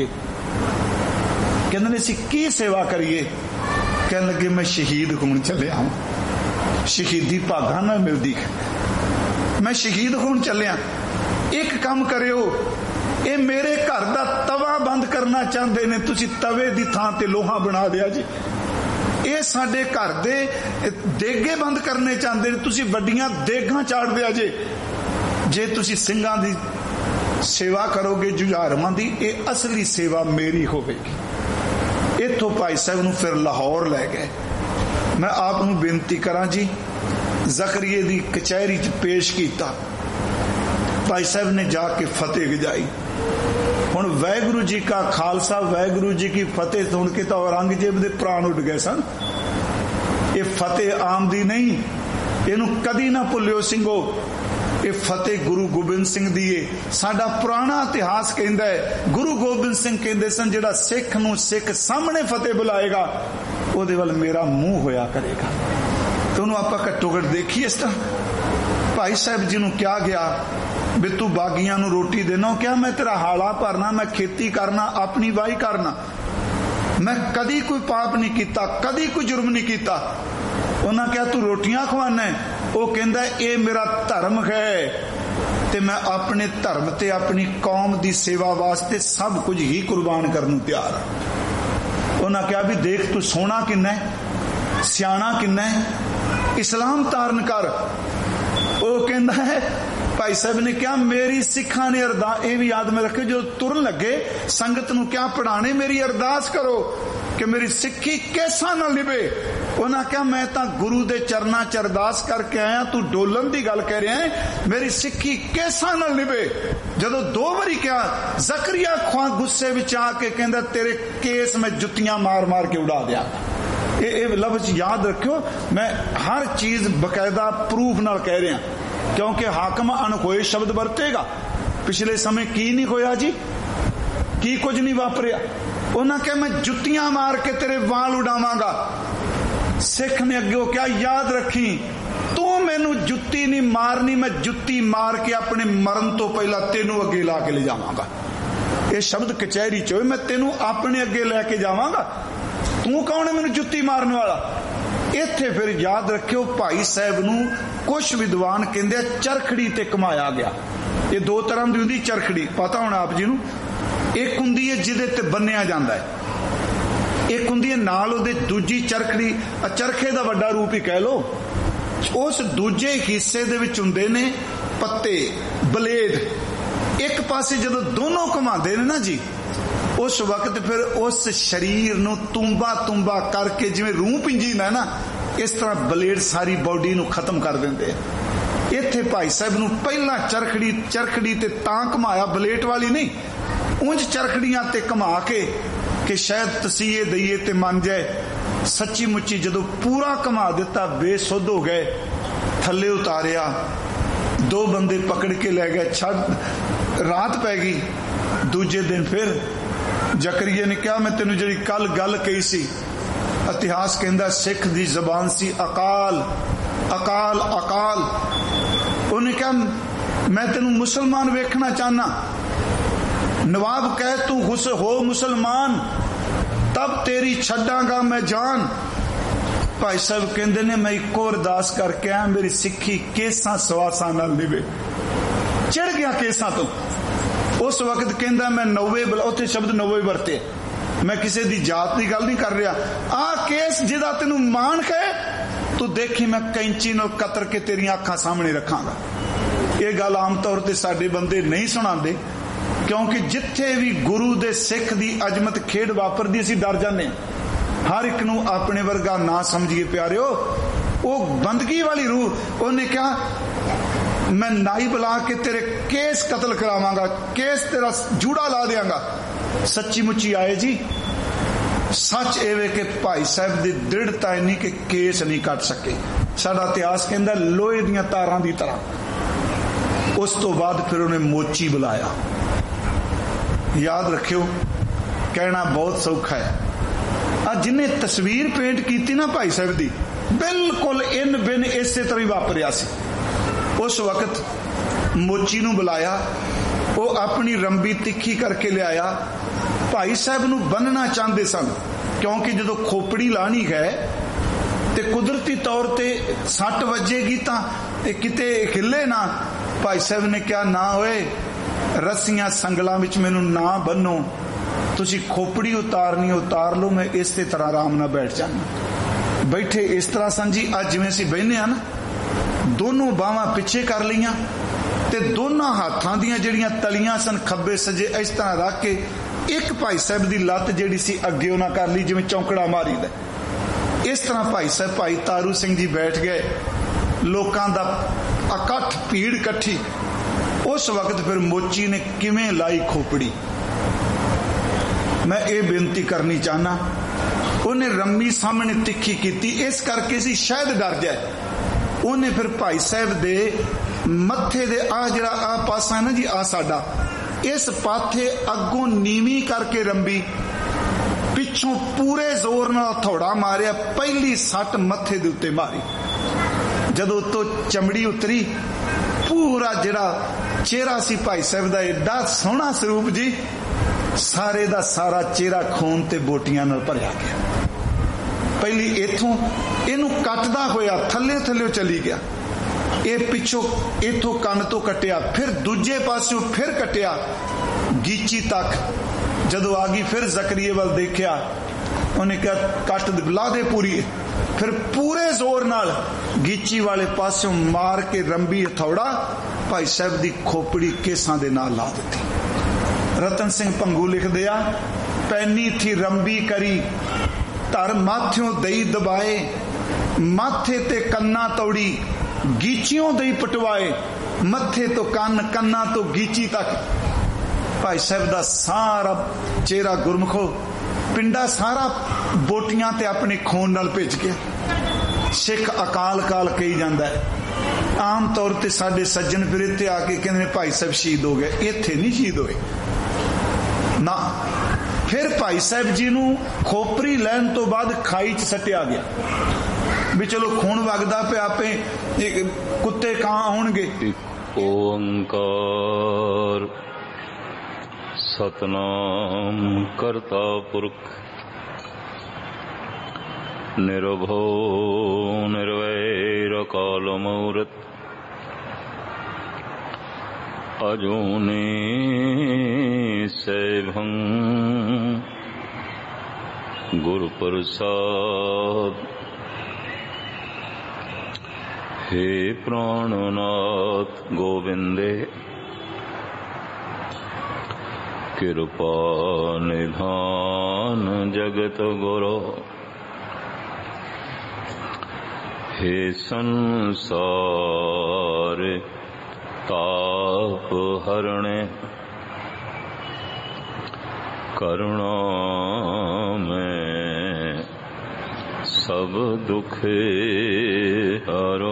[SPEAKER 1] कहंदे ने असीं की सेवा करिए? कहन लगे मैं शहीद होण चलिया, शहीदी भागां नाल मिलदी, मैं शहीद होण चलिया। एक काम करियो, ये मेरे घर दा तवा बंद करना चाहते ने, तुसीं तवे दी थां ते लोहा बना दिया जी। ये साडे घर दे देगे बंद करने चाहते ने, तुसीं वड्डियां देगां चाड़ दिया जे। जे तुसी ਸਿੰਘਾਂ दी सेवा करोगे जुझारवां दी, ये असली सेवा मेरी होवेगी। इत्थों भाई साहब नूं फिर लाहौर लै गए। मैं आप नूं बेनती करां जी, ज़करिए दी कचहरी च पेश कीता, भाई साहब ने जाके फतेह गजाई। हुण वाहिगुरू जी का खालसा वाहिगुरू जी की फतेह सुन के तो औरंगजेब दे प्राण उड़ गए सन। ये फतेह आम दी नहीं, इनू कदी ना भुलियो सिंघो, ਇਹ ਫਤਿਹ ਗੁਰੂ ਗੋਬਿੰਦ ਸਿੰਘ ਦੀ ਏ। ਸਾਡਾ ਪੁਰਾਣਾ ਇਤਿਹਾਸ ਕਹਿੰਦਾ ਹੈ, ਗੁਰੂ ਗੋਬਿੰਦ ਸਿੰਘ ਕਹਿੰਦੇ ਸਨ ਜਿਹੜਾ ਸਿੱਖ ਨੂੰ ਸਿੱਖ ਸਾਹਮਣੇ ਫਤਿਹ ਬੁਲਾਏਗਾ ਉਹਦੇ ਵੱਲ ਮੇਰਾ ਮੂੰਹ ਹੋਇਆ ਕਰੇਗਾ। ਤੇ ਉਹਨੂੰ ਆਪਾਂ ਘੱਟੋ ਘੱਟ ਦੇਖੀ ਇਸ ਤਰ੍ਹਾਂ ਭਾਈ ਸਾਹਿਬ ਜੀ ਨੂੰ ਕਿਹਾ ਗਿਆ ਵੀ ਤੂੰ ਬਾਗੀਆਂ ਨੂੰ ਰੋਟੀ ਦੇਣਾ, ਉਹ ਕਿਹਾ ਮੈਂ ਤੇਰਾ ਹਾਲਾ ਭਰਨਾ, ਮੈਂ ਖੇਤੀ ਕਰਨਾ, ਆਪਣੀ ਵਾਹੀ ਕਰਨਾ, ਮੈਂ ਕਦੀ ਕੋਈ ਪਾਪ ਨਹੀਂ ਕੀਤਾ, ਕਦੀ ਕੋਈ ਜੁਰਮ ਨਹੀਂ ਕੀਤਾ। ਉਹਨਾਂ ਕਿਹਾ ਤੂੰ ਰੋਟੀਆਂ ਖਵਾਨਾ, ਉਹ ਕਹਿੰਦਾ ਇਹ ਮੇਰਾ ਧਰਮ ਹੈ ਤੇ ਮੈਂ ਆਪਣੇ ਧਰਮ ਤੇ ਆਪਣੀ ਕੌਮ ਦੀ ਸੇਵਾ ਵਾਸਤੇ ਸਭ ਕੁਝ ਹੀ ਕੁਰਬਾਨ ਕਰਨ ਨੂੰ ਤਿਆਰ ਹਾਂ। ਉਹਨਾਂ ਕਿਹਾ ਵੀ ਦੇਖ ਤੂੰ ਸੋਹਣਾ ਕਿੰਨਾ ਹੈ, ਸਿਆਣਾ ਕਿੰਨਾ ਹੈ, ਇਸਲਾਮ ਧਾਰਨ ਕਰ। ਉਹ ਕਹਿੰਦਾ ਹੈ ਭਾਈ ਸਾਹਿਬ ਨੇ ਕਿਹਾ ਮੇਰੀ ਸਿੱਖਾਂ ਨੇ ਅਰਦਾਸ, ਇਹ ਵੀ ਯਾਦ ਮੈਂ ਰੱਖਿਓ, ਜਦੋਂ ਤੁਰਨ ਲੱਗੇ ਸੰਗਤ ਨੂੰ ਕਿਹਾ ਪੜਾਣੇ ਮੇਰੀ ਅਰਦਾਸ ਕਰੋ ਕਿ ਮੇਰੀ ਸਿੱਖੀ ਕੇਸਾਂ ਨਾਲ ਨਿਭੇ। ਉਹਨਾਂ ਕਿਹਾ ਮੈਂ ਤਾਂ ਗੁਰੂ ਦੇ ਚਰਨਾਂ ਚ ਅਰਦਾਸ ਕਰਕੇ ਆਇਆ, ਤੂੰ ਡੋਲਣ ਦੀ ਗੱਲ ਕਹਿ ਰਿਹਾ ਹੈ, ਮੇਰੀ ਸਿੱਖੀ ਕੇਸਾਂ ਨਾਲ ਨਿਭੇ। ਜਦੋਂ ਦੋ ਵਾਰੀ ਕਿਹਾ ਜ਼ਕਰੀਆ ਖਾਂ ਗੁੱਸੇ ਵਿੱਚ ਆ ਕੇ ਕਹਿੰਦਾ ਤੇਰੇ ਕੇਸ ਮੈਂ ਜੁੱਤੀਆਂ ਮਾਰ ਮਾਰ ਕੇ ਉਡਾ ਦਿਆਂਗਾ। ਇਹ ਇਹ ਲਫ਼ਜ਼ ਯਾਦ ਰੱਖਿਓ, ਮੈਂ ਹਰ ਚੀਜ਼ ਬਕਾਇਦਾ ਪ੍ਰੂਫ ਨਾਲ ਕਹਿ ਰਿਹਾ ਕਿਉਂਕਿ ਹਾਕਮ ਅਣਖੋਏ ਸ਼ਬਦ ਵਰਤੇਗਾ। ਪਿਛਲੇ ਸਮੇਂ ਕੀ ਨਹੀਂ ਹੋਇਆ ਜੀ, ਕੀ ਕੁਝ ਨਹੀਂ ਵਾਪਰਿਆ। ਉਹਨਾਂ ਕਿਹਾ ਮੈਂ ਜੁੱਤੀਆਂ ਮਾਰ ਕੇ ਤੇਰੇ ਵਾਲ ਉਡਾਵਾਂਗਾ। ਸਿੱਖ ਨੇ ਅੱਗੇ ਉਹ ਕਿਹਾ ਯਾਦ ਰੱਖੀ ਤੂੰ ਮੈਨੂੰ ਜੁੱਤੀ ਨਹੀਂ ਮਾਰਨੀ, ਮੈਂ ਜੁੱਤੀ ਮਾਰ ਕੇ ਆਪਣੇ ਮਰਨ ਤੋਂ ਪਹਿਲਾਂ ਤੈਨੂੰ ਅੱਗੇ ਲਾ ਕੇ ਲੈ ਜਾਵਾਂਗਾ। ਇਹ ਸ਼ਬਦ ਕਚਹਿਰੀ ਚ ਹੋਏ, ਮੈਂ ਤੈਨੂੰ ਆਪਣੇ ਅੱਗੇ ਲੈ ਕੇ ਜਾਵਾਂਗਾ, ਤੂੰ ਕੌਣ ਹੈ ਮੈਨੂੰ ਜੁੱਤੀ ਮਾਰਨ ਵਾਲਾ। ਇੱਥੇ ਫਿਰ ਯਾਦ ਰੱਖਿਓ ਭਾਈ ਸਾਹਿਬ ਨੂੰ ਕੁਛ ਵਿਦਵਾਨ ਕਹਿੰਦੇ ਚਰਖੜੀ ਤੇ ਘੁਮਾਇਆ ਗਿਆ। ਇਹ ਦੋ ਤਰ੍ਹਾਂ ਦੀ ਹੁੰਦੀ ਚਰਖੜੀ, ਪਤਾ ਹੋਣਾ ਆਪ ਜੀ ਨੂੰ। ਇੱਕ ਹੁੰਦੀ ਹੈ ਜਿਹਦੇ ਤੇ ਬੰਨਿਆ ਜਾਂਦਾ ਹੈ, ਇੱਕ ਹੁੰਦੀ ਹੈ ਨਾਲ ਉਹਦੇ ਦੂਜੀ ਚਰਖੜੀ, ਚਰਖੇ ਦਾ ਵੱਡਾ ਰੂਪ ਹੀ ਕਹਿ ਲੋ। ਉਸ ਦੂਜੇ ਹਿੱਸੇ ਦੇ ਵਿੱਚ ਹੁੰਦੇ ਨੇ ਪੱਤੇ, ਬਲੇਡ। ਇੱਕ ਪਾਸੇ ਜਦੋਂ ਦੋਨੋਂ ਘੁਮਾਉਂਦੇ ਨੇ ਨਾ ਜੀ, ਉਸ ਵਕਤ ਫਿਰ ਉਸ ਸਰੀਰ ਨੂੰ ਤੁੰਬਾ ਤੁੰਬਾ ਕਰਕੇ ਜਿਵੇਂ ਰੂਹ ਪਿੰਜੀਦਾ ਨਾ, ਇਸ ਤਰ੍ਹਾਂ ਬਲੇਡ ਸਾਰੀ ਬਾਡੀ ਨੂੰ ਖਤਮ ਕਰ ਦਿੰਦੇ ਆ। ਇੱਥੇ ਭਾਈ ਸਾਹਿਬ ਨੂੰ ਪਹਿਲਾਂ ਚਰਖੜੀ ਚਰਖੜੀ ਤੇ ਤਾਂ ਘੁਮਾਇਆ, ਬਲੇਟ ਵਾਲੀ ਨਹੀਂ, ਉਂਝ ਚਰਖੜੀਆਂ ਤੇ ਘੁਮਾ ਕੇ ਕਿ ਸ਼ਾਇਦ ਤਸੀਹੇ ਦਈਏ ਤੇ ਮੰਨ ਜਾਏ। ਸੱਚੀ ਮੁੱਚੀ ਜਦੋਂ ਪੂਰਾ ਘੁਮਾ ਦਿੱਤਾ ਬੇਸੁੱਧ ਹੋ ਗਏ, ਥੱਲੇ ਉਤਾਰਿਆ, ਦੋ ਬੰਦੇ ਪਕੜ ਕੇ ਲੈ ਗਏ, ਛੱਡ ਰਾਤ ਪੈ ਗਈ। ਦੂਜੇ ਦਿਨ ਫਿਰ ਜ਼ਕਰੀਆ ਨੇ ਕਿਹਾ ਮੈਂ ਤੈਨੂੰ ਜਿਹੜੀ ਕੱਲ ਗੱਲ ਕਹੀ ਸੀ, ਇਤਿਹਾਸ ਕਹਿੰਦਾ ਸਿੱਖ ਦੀ ਜ਼ਬਾਨ ਸੀ ਅਕਾਲ ਅਕਾਲ ਅਕਾਲ। ਉਹਨੇ ਕਿਹਾ ਮੈਂ ਤੈਨੂੰ ਮੁਸਲਮਾਨ ਵੇਖਣਾ ਚਾਹਨਾ। ਨਵਾਬ ਕਹੇ ਤੂੰ ਹੁਸ ਹੋ ਮੁਸਲਮਾਨ ਤਬ ਤੇਰੀ ਛੱਡਾਂਗਾ ਮੈਂ ਜਾਨ। ਭਾਈ ਸਾਹਿਬ ਕਹਿੰਦੇ ਨੇ ਮੈਂ ਇੱਕੋ ਅਰਦਾਸ ਕਰਕੇ ਆ ਮੇਰੀ ਸਿੱਖੀ ਕੇਸਾਂ ਸਵਾਸਾਂ ਨਾਲ ਨਿਭੇ। ਚੜ ਗਿਆ ਕੇਸਾਂ ਤੋਂ। ਉਸ ਵਕਤ ਕਹਿੰਦਾ ਮੈਂ ਨੌਵੇਂ, ਉੱਥੇ ਸ਼ਬਦ ਨੌਵੇਂ ਵਰਤੇ, ਮੈਂ ਕਿਸੇ ਦੀ ਜਾਤ ਦੀ ਗੱਲ ਨਹੀਂ ਕਰ ਰਿਹਾ। ਆਹ ਕੇਸ ਜਿਹਦਾ ਤੈਨੂੰ ਮਾਣ ਹੈ ਤੂੰ ਦੇਖੀ ਮੈਂ ਕੈਂਚੀ ਨਾਲ ਕਤਰ ਕੇ ਤੇਰੀਆਂ ਅੱਖਾਂ ਸਾਹਮਣੇ ਰੱਖਾਂਗਾ। ਇਹ ਗੱਲ ਆਮ ਤੌਰ ਤੇ ਸਾਡੇ ਬੰਦੇ ਨਹੀਂ ਸੁਣਾਉਂਦੇ ਕਿਉਂਕਿ ਜਿੱਥੇ ਵੀ ਗੁਰੂ ਦੇ ਸਿੱਖ ਦੀ ਅਜ਼ਮਤ ਖੇਡ ਵਾਪਰਦੀ ਅਸੀਂ ਡਰ ਜਾਂਦੇ ਹਾਂ। ਹਰ ਇੱਕ ਨੂੰ ਆਪਣੇ ਵਰਗਾ ਨਾ ਸਮਝੀਏ ਪਿਆਰਿਓ, ਉਹ ਬੰਦਗੀ ਵਾਲੀ ਰੂਹ। ਉਹਨੇ ਕਿਹਾ ਮੈਂ ਨਾਈ ਬੁਲਾ ਕੇ ਤੇਰੇ ਕੇਸ ਕਤਲ ਕਰਾਵਾਂਗਾ, ਕੇਸ ਤੇਰਾ ਜੂੜਾ ਲਾ ਦਿਆਂਗਾ। ਸੱਚੀ ਮੁੱਚੀ ਆਏ ਜੀ। ਸੱਚ ਇਹ ਵੇ ਕਿ ਭਾਈ ਸਾਹਿਬ ਦੀ ਦ੍ਰਿੜਤਾ ਇੰਨੀ ਕਿ ਕੇਸ ਨਹੀਂ ਕੱਟ ਸਕੇ। ਸਾਡਾ ਇਤਿਹਾਸ ਕਹਿੰਦਾ ਲੋਹੇ ਦੀਆਂ ਤਾਰਾਂ ਦੀ ਤਰ੍ਹਾਂ। ਉਸ ਤੋਂ ਬਾਅਦ ਫਿਰ ਉਹਨੇ ਮੋਚੀ ਬੁਲਾਇਆ। ਯਾਦ ਰੱਖਿਓ ਕਹਿਣਾ ਬਹੁਤ ਸੌਖਾ ਹੈ। ਆ ਜਿਹਨੇ ਤਸਵੀਰ ਪੇਂਟ ਕੀਤੀ ਨਾ ਭਾਈ ਸਾਹਿਬ ਦੀ, ਬਿਲਕੁਲ ਇਨ ਬਿਨ ਇਸੇ ਤਰ੍ਹਾਂ ਹੀ ਵਾਪਰਿਆ ਸੀ। ਉਸ ਵਕਤ ਮੋਚੀ ਨੂੰ ਬੁਲਾਇਆ, ਉਹ ਆਪਣੀ ਰੰਬੀ ਤਿੱਖੀ ਕਰਕੇ ਲਿਆਇਆ। ਭਾਈ ਸਾਹਿਬ ਨੂੰ ਬੰਨਣਾ ਚਾਹੁੰਦੇ ਸਨ ਕਿਉਂਕਿ ਜਦੋਂ ਖੋਪੜੀ ਲਾਣੀ ਹੈ ਤੇ ਕੁਦਰਤੀ ਤੌਰ ਤੇ ਸੱਟ ਵੱਜੇਗੀ ਤਾਂ ਇਹ ਕਿਤੇ ਹਿੱਲੇ ਨਾ। ਭਾਈ ਸਾਹਿਬ ਨੇ ਕਿਹਾ ਨਾ ਹੋਏ, ਰੱਸੀਆਂ ਸੰਗਲਾਂ ਵਿੱਚ ਮੈਨੂੰ ਨਾ ਬੰਨੋ, ਤੁਸੀਂ ਖੋਪੜੀ ਉਤਾਰਨੀ ਉਤਾਰ ਲਓ, ਮੈਂ ਇਸੇ ਤਰ੍ਹਾਂ ਆਰਾਮ ਨਾਲ ਬੈਠ ਜਾਣਾ। ਬੈਠੇ ਇਸ ਤਰ੍ਹਾਂ ਸਨ ਜੀ, ਅੱਜ ਜਿਵੇਂ ਅਸੀਂ ਬਹਿਨੇ ਆ ਨਾ, ਦੋਨੋਂ ਬਾਹਾਂ ਪਿੱਛੇ ਕਰ ਲਈਆਂ ਤੇ ਦੋਨਾਂ ਹੱਥਾਂ ਦੀਆਂ ਜਿਹੜੀਆਂ ਤਲੀਆਂ ਸਨ ਖੱਬੇ ਸੱਜੇ ਇਸ ਤਰ੍ਹਾਂ ਰੱਖ ਕੇ ਇੱਕ ਭਾਈ ਸਾਹਿਬ ਦੀ ਲੱਤ ਜਿਹੜੀ ਸੀ ਅੱਗੇ ਉਹਨਾਂ ਕਰ ਲਈ ਜਿਵੇਂ ਚੌਂਕੜਾ ਮਾਰੀਦਾ। ਇਸ ਤਰ੍ਹਾਂ ਭਾਈ ਸਾਹਿਬ ਭਾਈ ਤਾਰੂ ਸਿੰਘ ਜੀ ਬੈਠ ਗਏ। ਲੋਕਾਂ ਦਾ ਇਕੱਠ, ਭੀੜ ਇਕੱਠੀ। ਉਸ ਵਕਤ ਫਿਰ ਮੋਚੀ ਨੇ ਕਿਵੇਂ ਲਾਈ ਖੋਪੜੀ, ਮੈਂ ਇਹ ਬੇਨਤੀ ਕਰਨੀ ਚਾਹਨਾ। ਉਹਨੇ ਰੰਮੀ ਸਾਹਮਣੇ ਤਿੱਖੀ ਕੀਤੀ, ਇਸ ਕਰਕੇ ਸੀ ਸ਼ਾਇਦ ਡਰ ਜਾਏ। ਉਹਨੇ ਫਿਰ ਭਾਈ ਸਾਹਿਬ ਦੇ मत्थे दे आ जिहड़ा आ पासा है ना जी, आ साडा इस पाथे अगों नीवी करके रंबी, पिछों पूरे जोर नाल हथौड़ा मारिया, पहली सट मत्थे दे उत्ते मारी। जदों तो चमड़ी उतरी, पूरा जिहड़ा चेहरा सी भाई साहब दा एडा सोहना स्वरूप जी, सारे दा सारा चेहरा खून ते बोटियां नाल भरिया गया। पहली इथों इनू कटदा होया थल्ले थल्ले चली गया, ये पिछों इथों कन तो कटिया, फिर दूजे पासों फिर कटिया गीची तक। जदों आ गई फिर जकरिया वाल देखिया, उन्हें कहा कट ला दे पूरी, फिर पूरे जोर नाल गीची वाले पासों मार के रंबी हथौड़ा भाई साहब दी खोपड़ी केसां दे नाल ला दी। रतन सिंह भंगू लिख दिया, पैनी थी रंबी करी धर माथ्यों दई दबाए, माथे ते कन्ना तोड़ी गीचियों दई पटवाए, मथे तो कन कन्ना तो गीची तक। भाई साहब दा सारा चेहरा गुरमुखो पिंडा सारा बोटियां ते अपने खून नाल भिज गया। सिख अकाल काल कही जांदा है। आम तौर ते साडे सज्जन फिर इत्थे आके कहंदे ने भाई साहब शहीद हो गए, इत्थे नहीं शहीद होए ना। फिर भाई साहब जी नू खोपरी लैन तो बाद खाई च सटिया गया भी चलो खून वगदा पे आपे कुत्ते कहां आउणगे। ओंकार
[SPEAKER 4] सतनाम करता पुरख निर्भो निर्वैर काल मूरत अजूनी सैभं गुरु प्रसाद। हे प्राणनाथ गोविंदे कृपा निधान जगत गुरु। हे संसार ताप हरणे करुणा में सब दुख हरो।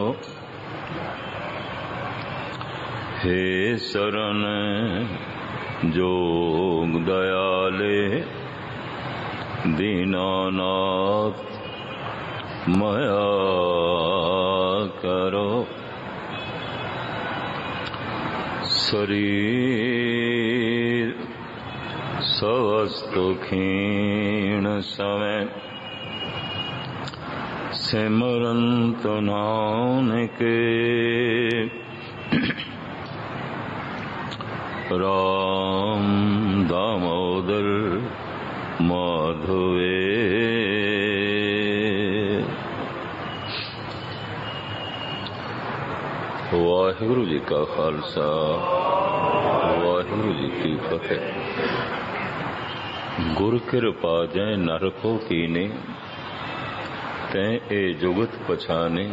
[SPEAKER 4] हे शरण जोग दयाले दीनानाथ मया करो। शरीर स्वस्थ क्षीण समय सिमरंत नानक राम दामोदर माधवे। वाहिगुरु जी का खालसा वाहिगुरु जी की फतेह। गुर कृपा जै नरको कीने तै ए जुगत पछाने।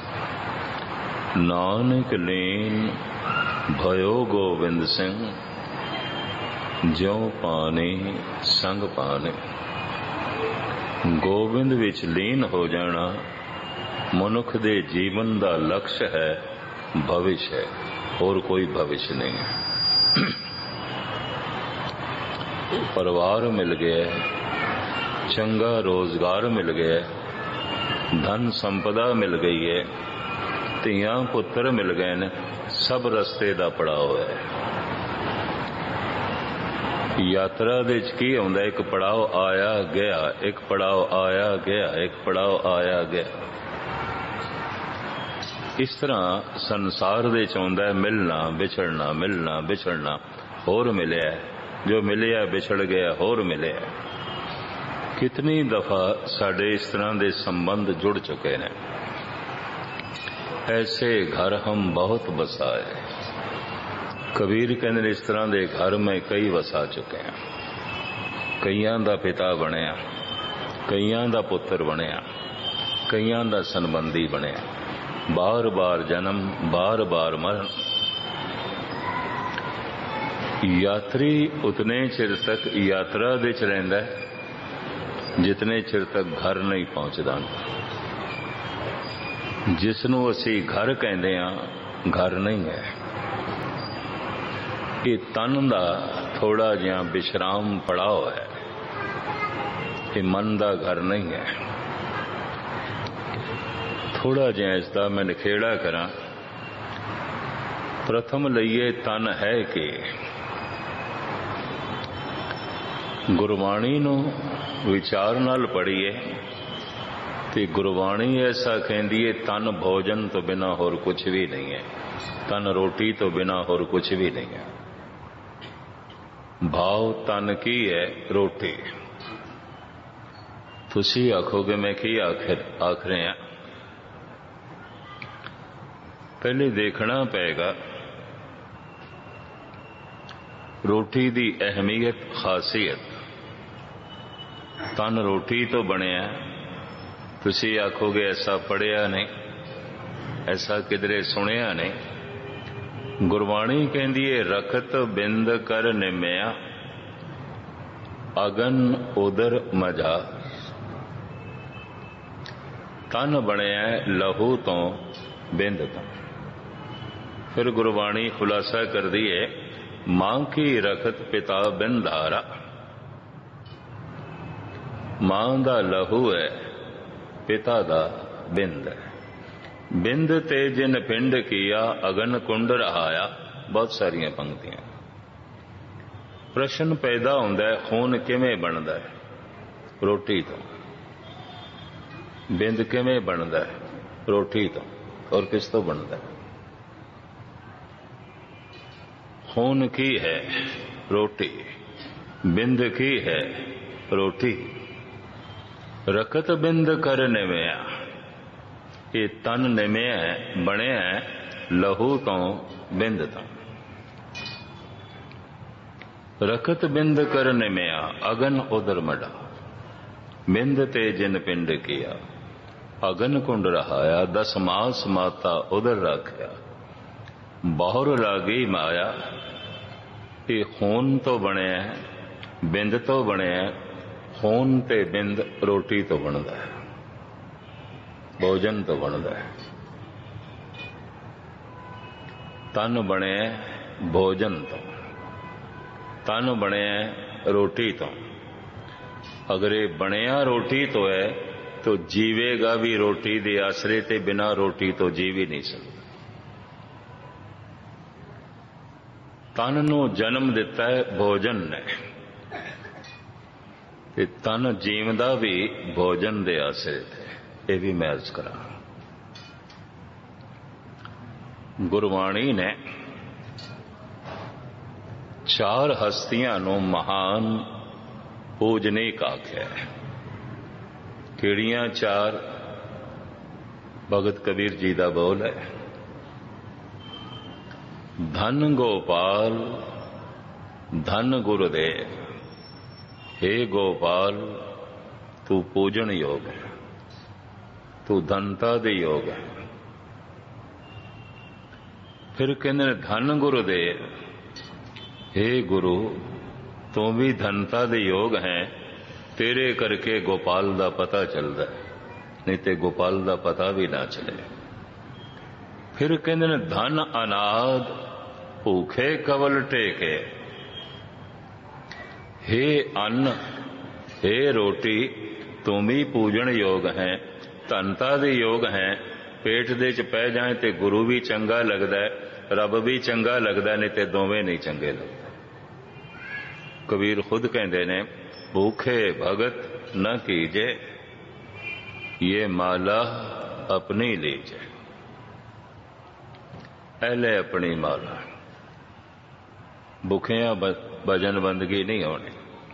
[SPEAKER 4] नानक लीन भयो गोविंद सिंह ज्यों पाने संग पाने। गोविंद विच लीन हो जाना मनुख दे जीवन दा लक्ष्य है, भविष्य है, और कोई भविष्य नहीं है। परिवार मिल गया, चंगा रोजगार मिल गया, धन संपदा मिल गई है, धीआं पुत्र मिल गए ने, सब रस्ते दा पड़ाव है। यात्रा दे च की आउंदा, एक पड़ाव आया गया, एक पड़ाव आया गया, एक पड़ाव आया गया। इस तरह संसार दे च आउंदा है मिलना विछड़ना, मिलना विछड़ना, होर मिलिया, जो मिलिया बिछड़ गया, होर मिलिया। कितनी दफा साडे इस तरह दे संबंध जुड़ चुके हैं। ऐसे घर हम बहुत बसाए। कबीर कहते इस तरह के घर में कई वसा चुके हैं। कईयां दा पिता बनया, कईयां दा पुत्र बनया, कईयां दा संबंधी बनया। बार बार जन्म, बार बार मरण। यात्री उतने चिर तक यात्रा दे च रहिंदा है जितने चिर तक घर नहीं पहुंचदा। जिसनों असी घर कहते हैं घर नहीं है। ये तन का थोड़ा जिहा विश्राम पड़ाव है, ये मन का घर नहीं है। थोड़ा जिहा इसका मैं निखेड़ा करा। प्रथम लईए तन है कि गुरबाणी नूं विचार नाल पढ़ीए ते गुरबाणी ऐसा कहती है तन भोजन तो बिना होर कुछ भी नहीं है, तन रोटी तो बिना होर कुछ भी नहीं है। भाव तन की है रोटी। तुसी आखोगे मैं की आखिर आख रहे हैं। पहले देखना पेगा रोटी दी अहमियत खासियत। तन रोटी तो बनया, तुसी आखोगे ऐसा पढ़िया नहीं, ऐसा किधरे सुनिया नहीं। गुरबाणी कहती है रखत बिंद कर निमिया अगन उदर मजा। तन बनया लहू तो बिंद तो। फिर गुरबाणी खुलासा कर दी है मां की रखत पिता बिंदारा। मां दा लहू है, पिता दा बिंद है। बिंद ते जिन पिंड किया अगन कुंड रहाया। बहुत सारिया पंक्तियां। प्रश्न पैदा होंदा है खून किवें बनदा है? रोटी तो। बिंद किवें बनदा है? रोटी तो। और किस तो बनदा है? खून की है? रोटी। बिंद की है? रोटी। रखत बिंद कर निमिया। ये तन निमिया बने लहू तो बिंद तो। रखत बिंद कर निमिया अगन उदर मडा। बिंद ते जिन पिंड किया अगन कुंड रहाया। दस मास माता उदर रखया बहुर लागी माया। ये खून तो बने बिंद तो बने। खून ते बिंद रोटी तो बनता है, भोजन तो बनता है। तन बने भोजन तो, तन बने रोटी तो। अगर ये बनया रोटी तो है तो जीवेगा भी रोटी दे आसरे ते। बिना रोटी तो जीव ही नहीं सकता। तन नूं जन्म दिता है भोजन ने ते तन जीवदा भी भोजन दे आसरे थे। ये भी मैं अर्ज करा। गुरबाणी ने चार हस्तियां नूं महान पूजनीक आख्या है। किहड़ियां चार? भगत कबीर जी दा बोल है धन गोपाल धन गुरुदेव। हे गोपाल तू पूजन योग है, तू धनता दे योग है। फिर कहते धन गुरुदेव। हे गुरु तू भी धनता दे योग है। तेरे करके गोपाल दा पता चलता है, नहीं तो गोपाल दा पता भी ना चले। फिर कहते धन अनाद भूखे कवल टेके। हे अन्न हे रोटी तुम भी पूजन योग है, धनता दे योग है। पेट दे च पै जाए तो गुरु भी चंगा लगता है, रब भी चंगा लगता है, नहीं तो दोवें नहीं चंगे लगते। कबीर खुद कहते ने भूखे भगत न कीजे ये माला अपनी लीजे। पहले अपनी माला। भुखिया भजन बंदगी नहीं होनी।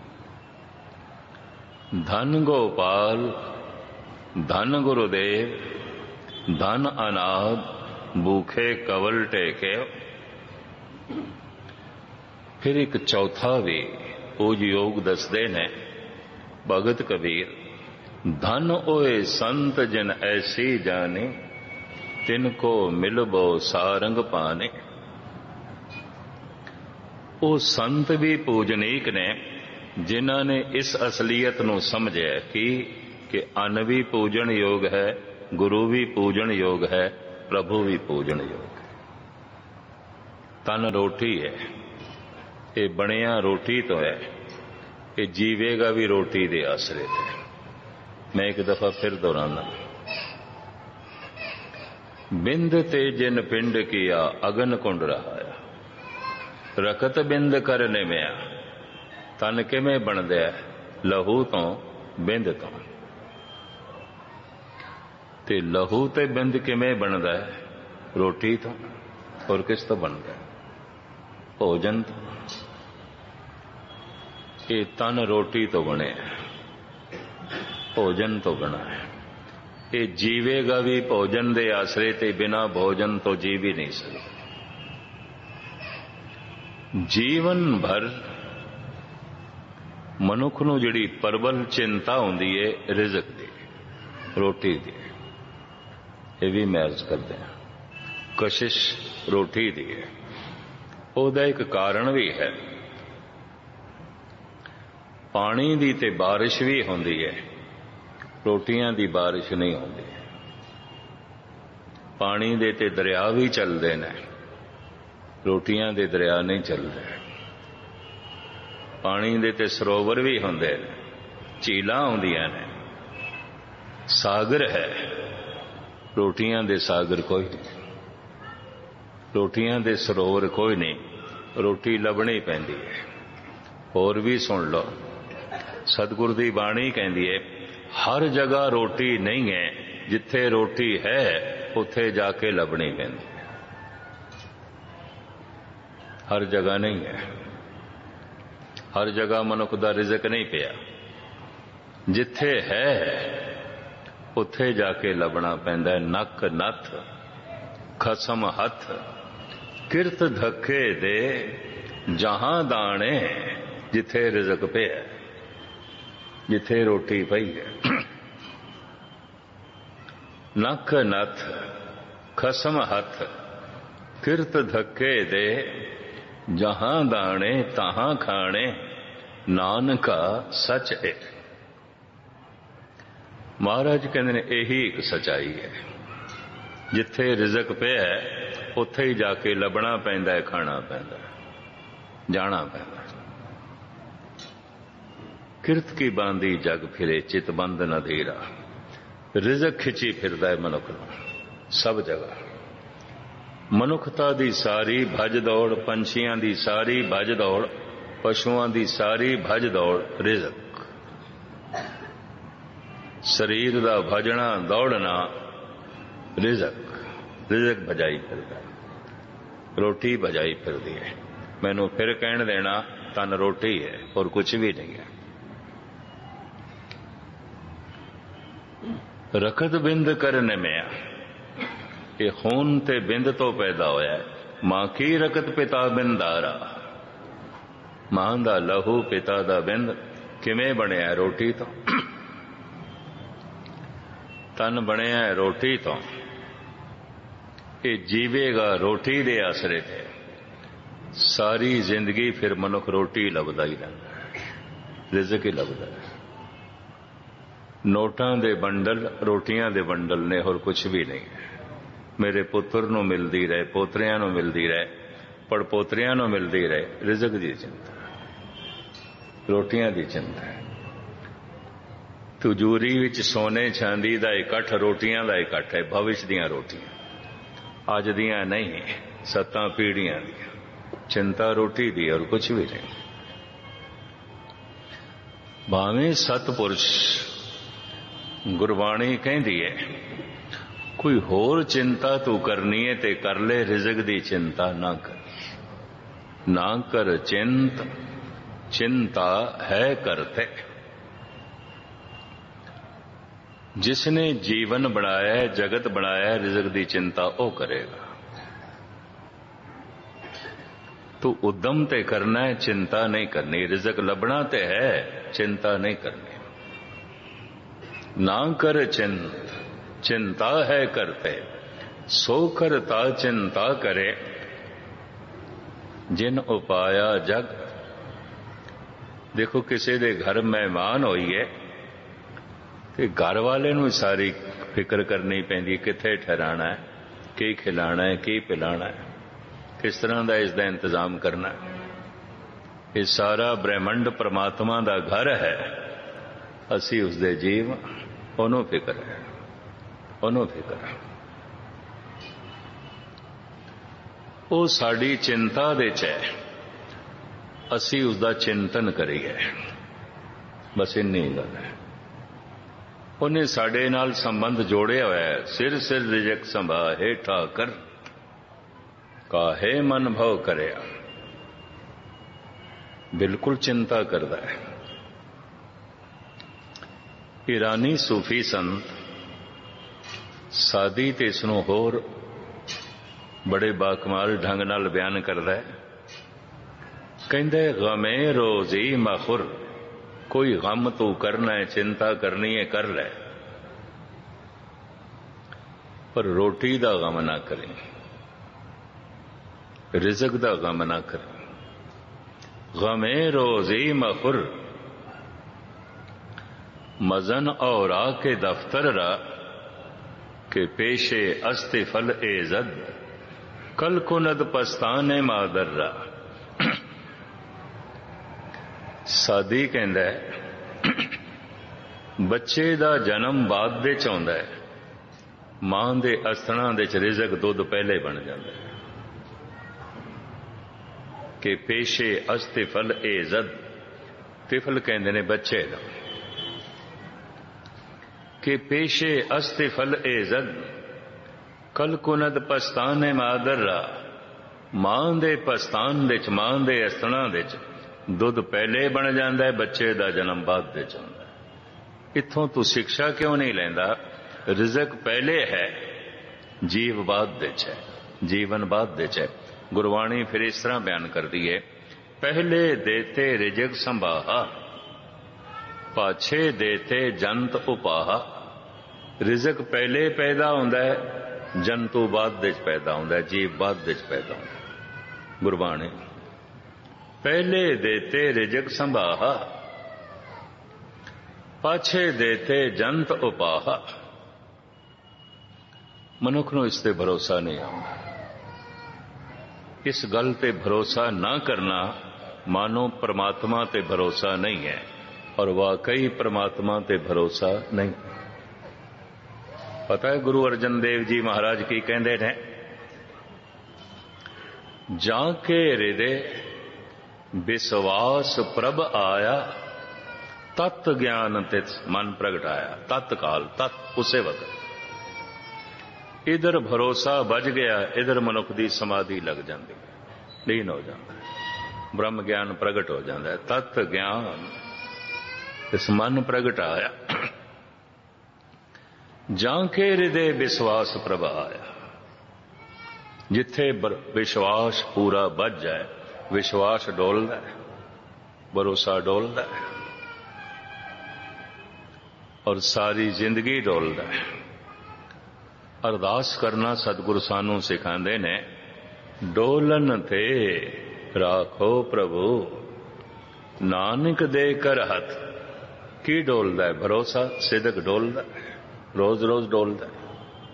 [SPEAKER 4] धन गोपाल धन गुरुदेव धन अनाद भूखे कवल टेके। फिर एक चौथा भी पूज योग दसदे ने भगत कबीर। धन ओए संत जिन ऐसी जाने तिनको मिलबो सारंग पाने। वो संत भी पूजनीक ने जिन्हों ने इस असलियत नूं समझिया कि कि अन्न भी पूजन योग है, गुरु भी पूजन योग है, प्रभु भी पूजन योग है। ਤਨ ਰੋਟੀ ਹੈ, ਇਹ ਬਣਿਆ ਰੋਟੀ ਤੋਂ ਹੈ, ਇਹ ਜੀਵੇਗਾ ਵੀ ਰੋਟੀ ਦੇ ਆਸਰੇ ਤੇ। ਮੈਂ ਇੱਕ ਦਫਾ ਫਿਰ ਦੁਹਰਾਨਾ, ਬਿੰਦ ਤੇ ਜਿਨ ਪਿੰਡ ਕੀਆ ਅਗਨ ਕੁੰਡ ਰਹਾਇਆ, ਰਕਤ ਬਿੰਦ ਕਰ ਨਿਮਿਆ। ਤਨ ਕਿਵੇਂ ਬਣਦਾ? ਲਹੂ ਤੋਂ, ਬਿੰਦ ਤੋਂ। ਤੇ ਲਹੂ ਤੇ ਬਿੰਦ ਕਿਵੇਂ ਬਣਦਾ? ਰੋਟੀ ਤੋਂ। ਹੋਰ ਕਿਸ ਤੋਂ ਬਣਦਾ? ਭੋਜਨ ਤੋਂ। ਇਹ ਤਨ ਰੋਟੀ ਤੋਂ ਬਣਿਆ, ਭੋਜਨ ਤੋਂ ਬਣਾ ਹੈ। ਇਹ ਜੀਵੇਗਾ ਵੀ ਭੋਜਨ ਦੇ ਆਸਰੇ ਤੇ, ਬਿਨਾਂ ਭੋਜਨ ਤੋਂ ਜੀਵ ਹੀ ਨਹੀਂ ਸਕਦਾ। ਜੀਵਨ ਭਰ ਮਨੁੱਖ ਨੂੰ ਜਿਹੜੀ ਪ੍ਰਬਲ ਚਿੰਤਾ ਹੁੰਦੀ ਹੈ ਰਿਜ਼ਕ ਦੀ, ਰੋਟੀ ਦੀ, ਇਹ ਵੀ ਮੈਂ ਅਰਜ਼ ਕਰਦਾ ਹਾਂ, ਕਸ਼ਿਸ਼ ਰੋਟੀ ਦੀ ਹੈ। ਉਹਦਾ ਇੱਕ ਕਾਰਨ ਵੀ ਹੈ। ਪਾਣੀ ਦੀ ਤੇ ਬਾਰਿਸ਼ ਵੀ ਹੁੰਦੀ ਹੈ, ਰੋਟੀਆਂ ਦੀ ਬਾਰਿਸ਼ ਨਹੀਂ ਹੁੰਦੀ। ਪਾਣੀ ਦੇ ਤੇ ਦਰਿਆ ਵੀ ਚੱਲਦੇ ਨੇ, ਰੋਟੀਆਂ ਦੇ ਦਰਿਆ ਨਹੀਂ ਚੱਲਦੇ। ਪਾਣੀ ਦੇ ਤੇ ਸਰੋਵਰ ਵੀ ਹੁੰਦੇ ਨੇ, ਝੀਲਾਂ ਹੁੰਦੀਆਂ ਨੇ, ਸਾਗਰ ਹੈ। ਰੋਟੀਆਂ ਦੇ ਸਾਗਰ ਕੋਈ ਨਹੀਂ, ਰੋਟੀਆਂ ਦੇ ਸਰੋਵਰ ਕੋਈ ਨਹੀਂ। ਰੋਟੀ ਲੱਭਣੀ ਪੈਂਦੀ ਹੈ। ਹੋਰ ਵੀ ਸੁਣ ਲਓ, ਸਤਿਗੁਰ ਦੀ ਬਾਣੀ ਕਹਿੰਦੀ ਹੈ, ਹਰ ਜਗ੍ਹਾ ਰੋਟੀ ਨਹੀਂ ਹੈ, ਜਿੱਥੇ ਰੋਟੀ ਹੈ ਉੱਥੇ ਜਾ ਕੇ ਲੱਭਣੀ ਪੈਂਦੀ ਹੈ। ਹਰ ਜਗ੍ਹਾ ਨਹੀਂ ਹੈ, ਹਰ ਜਗ੍ਹਾ ਮਨੁੱਖ ਦਾ ਰਿਜ਼ਕ ਨਹੀਂ ਪਿਆ। ਜਿੱਥੇ ਹੈ ਉੱਥੇ ਜਾ ਕੇ ਲੱਭਣਾ ਪੈਂਦਾ ਹੈ। ਨੱਕ ਨੱਥ ਖਸਮ ਹੱਥ, ਕਿਰਤ ਧੱਕੇ ਦੇ ਜਹਾਂ ਦਾਣੇ। ਜਿੱਥੇ ਰਿਜ਼ਕ ਪਿਆ, ਜਿੱਥੇ ਰੋਟੀ ਪਈ ਹੈ। ਨੱਕ ਨੱਥ ਖਸਮ ਹੱਥ, ਕਿਰਤ ਧੱਕੇ ਦੇ ਜਹਾਂ ਦਾਣੇ, ਤਹਾਂ ਖਾਣੇ, ਨਾਨਕਾ ਸੱਚ ਹੈ। ਮਹਾਰਾਜ ਕਹਿੰਦੇ ਨੇ ਇਹੀ ਇੱਕ ਸਚਾਈ ਹੈ। ਜਿੱਥੇ ਰਿਜ਼ਕ ਪਿਆ ਉੱਥੇ ਹੀ ਜਾ ਕੇ ਲੱਭਣਾ ਪੈਂਦਾ ਹੈ, ਖਾਣਾ ਪੈਂਦਾ, ਜਾਣਾ ਪੈਂਦਾ। ਕਿਰਤ ਕੀ ਬਾਂਦੀ ਜਗ ਫਿਰੇ, ਚਿਤ ਬੰਦ ਨ ਧੀਰਾ। ਰਿਜ਼ਕ ਖਿੱਚੀ ਫਿਰਦਾ ਹੈ ਮਨੁੱਖ ਨੂੰ ਸਭ ਜਗ੍ਹਾ। ਮਨੁੱਖਤਾ ਦੀ ਸਾਰੀ ਭੱਜ ਦੌੜ, ਪੰਛੀਆਂ ਦੀ ਸਾਰੀ ਭੱਜ ਦੌੜ, ਪਸ਼ੂਆਂ ਦੀ ਸਾਰੀ ਭੱਜ ਦੌੜ ਰਿਜ਼ਕ। ਸਰੀਰ ਦਾ ਭਜਣਾ ਦੌੜਨਾ ਰਿਜ਼ਕ। ਰਿਜ਼ਕ ਭਜਾਈ ਫਿਰਦਾ, ਰੋਟੀ ਭਜਾਈ ਫਿਰਦੀ ਹੈ। ਮੈਨੂੰ ਫਿਰ ਕਹਿਣ ਦੇਣਾ ਤਨ ਰੋਟੀ ਹੈ, ਹੋਰ ਕੁਝ ਵੀ ਨਹੀਂ ਹੈ। ਰਕਤ ਬਿੰਦ ਕਰ ਨਿਮਿਆ, ਇਹ ਖੂਨ ਤੇ ਬਿੰਦ ਤੋਂ ਪੈਦਾ ਹੋਇਆ। ਮਾਂ ਕੀ ਰਕਤ ਪਿਤਾ ਬਿੰਦਾਰਾ। ਮਾਂ ਦਾ ਲਹੂ, ਪਿਤਾ ਦਾ ਬਿੰਦ ਕਿਵੇਂ ਬਣਿਆ? ਰੋਟੀ ਤੋਂ। ਤਨ ਬਣਿਆ ਰੋਟੀ ਤੋਂ। ਇਹ ਜੀਵੇਗਾ ਰੋਟੀ ਦੇ ਆਸਰੇ ਤੇ। ਸਾਰੀ ਜ਼ਿੰਦਗੀ ਫਿਰ ਮਨੁੱਖ ਰੋਟੀ ਲੱਭਦਾ ਹੀ ਰਹਿੰਦਾ, ਰਿਜ਼ਕ ਹੀ ਲੱਭਦਾ। ਨੋਟਾਂ ਦੇ ਬੰਡਲ ਰੋਟੀਆਂ ਦੇ ਬੰਡਲ ਨੇ, ਹੋਰ ਕੁਝ ਵੀ ਨਹੀਂ। ਮੇਰੇ ਪੁੱਤਰ ਨੂੰ ਮਿਲਦੀ ਰਹੇ, ਪੋਤਰਿਆਂ ਨੂੰ ਮਿਲਦੀ ਰਹੇ, ਪੜਪੋਤਰਿਆਂ ਨੂੰ ਮਿਲਦੀ ਰਹੇ। ਰਿਜ਼ਕ ਦੀ ਚਿੰਤਾ, ਰੋਟੀਆਂ ਦੀ ਚਿੰਤਾ। ਤਿਜੋਰੀ ਵਿੱਚ ਸੋਨੇ ਚਾਂਦੀ ਦਾ ਇਕੱਠ, ਰੋਟੀਆਂ ਦਾ ਇਕੱਠ ਹੈ। ਭਵਿਸ਼ ਦੀਆਂ ਰੋਟੀਆਂ, ਅੱਜ ਦੀਆਂ ਨਹੀਂ, ਸੱਤਾਂ ਪੀੜ੍ਹੀਆਂ ਦੀਆਂ। ਚਿੰਤਾ ਰੋਟੀ ਦੀ, ਔਰ ਕੁਝ ਵੀ ਨਹੀਂ। ਭਾਵੇਂ ਸਤਪੁਰਸ਼, ਗੁਰਬਾਣੀ ਕਹਿੰਦੀ ਹੈ, ਕੋਈ ਹੋਰ ਚਿੰਤਾ ਤੂੰ ਕਰਨੀ ਹੈ ਤੇ ਕਰ ਲੈ, ਰਿਜ਼ਕ ਦੀ ਚਿੰਤਾ ਨਾ ਕਰ। ਨਾ ਕਰ ਚਿੰਤ, ਚਿੰਤਾ ਹੈ ਕਰਤੇ। ਜਿਸਨੇ ਜੀਵਨ ਬਣਾਇਆ, ਜਗਤ ਬਣਾਇਆ, ਰਿਜ਼ਕ ਦੀ ਚਿੰਤਾ ਉਹ ਕਰੇਗਾ। ਤੂੰ ਉਦਮ ਤੇ ਕਰਨਾ ਹੈ, ਚਿੰਤਾ ਨਹੀਂ ਕਰਨੀ। ਰਿਜ਼ਕ ਲੱਭਣਾ ਤੇ ਹੈ, ਚਿੰਤਾ ਨਹੀਂ ਕਰਨੀ। ਨਾ ਕਰ ਚਿੰਤ, ਚਿੰਤਾ ਹੈ ਕਰਤੇ। ਸੋ ਕਰਤਾ ਚਿੰਤਾ ਕਰੇ, ਜਿਨ ਉਪਾਇਆ ਜਗ। ਦੇਖੋ, ਕਿਸੇ ਦੇ ਘਰ ਮਹਿਮਾਨ ਹੋਈਏ ਤੇ ਘਰ ਵਾਲੇ ਨੂੰ ਸਾਰੀ ਫਿਕਰ ਕਰਨੀ ਪੈਂਦੀ, ਕਿੱਥੇ ਠਹਿਰਾਣਾ ਹੈ, ਕੀ ਖਿਲਾਣਾ ਹੈ, ਕੀ ਪਿਲਾਣਾ ਹੈ। किस तरह का इसका इंतजाम करना। ये सारा ब्रह्मंड परमात्मा का घर है, असी उसके जीव, ओनू फिक्र है, ओनू फिक्र है। वो साड़ी चिंता दे च है, असी उसका चिंतन करिए, बस इन्नी गल है। उन्हें साडे नाल संबंध जोड़िया हुआ है। सिर सिर रिजक संभा हेठा कर, काहे मन भव करया। बिल्कुल चिंता करता है। ईरानी सूफी संत सादी ते इसनों होर बड़े बाकमाल ढंग नाल बयान करता है। कहंदे गमे रोजी मखुर, कोई गम तू करना है, चिंता करनी है, कर ले, पर रोटी दा गम ना करें, रिज़्क दा गम ना करें। गमे रोजी मखुर, मजन और आके दफ्तर रा के पेशे अस्ते फल एजद, कल कुनद पस्ताने मादर रा। सादी कहंदा है बच्चे दा जन्म बाद दे च आउंदा है, मां दे अस्थना दे च रिज़क दुध पहले बन जाता है। कि पेशे अस्ते फल एजद, तिफल कहंदे ने बच्चे दा, कि पेशे अस्ते फल एजद, कल कुनद पस्ताने मादर रा। मां दे पस्तान दे च, मां दे अस्थना दे च दुध पहले बन जाता है, बच्चे का जन्म बाद दे जाता है। इत्थों तू शिक्षा क्यों नहीं लेंदा? रिज़क पहले है, जीव बाद दे च है, जीवन बाद दे च है। गुरबाणी फिर इस तरह बयान कर दी है, पहले देते रिज़क संभाहा, पाछे देते जंत उपाहा। रिज़क पहले पैदा होंदा है, जंतु बाद दे च पैदा होंदा है, जीव बाद दे च पैदा होंदा है। गुरबाणी पहले देते रिज़क संभाहा, पाछे देते जंत उपाहा। मनुख नूं इस ते भरोसा नहीं आउंदा। इस गल ते भरोसा ना करना मानो परमात्मा ते भरोसा नहीं है, और वाकई परमात्मा ते भरोसा नहीं। पता है गुरु अर्जन देव जी महाराज की कहंदे ने, जाके हृदय विश्वास प्रभ आया, तत् ज्ञान तित मन प्रगटाया। तत्काल, तत् उसे वक्त इधर भरोसा बज गया, इधर मनुख की समाधि लग जाती है, लीन हो जाता है, ब्रह्म ज्ञान प्रगट हो जाता है। तत् ज्ञान इस मन प्रगटाया, जाके हृदय विश्वास प्रभ आया। जिथे विश्वास पूरा बज जाए, विश्वास डोलदा है, भरोसा डोलदा है, और सारी जिंदगी डोलदा है। अरदास करना सतगुरु सानू सिखांदे ने, डोलन थे राखो प्रभु, नानक दे कर हथ। की डोलदा है? भरोसा, सिदक डोलदा है, रोज रोज डोलदा है।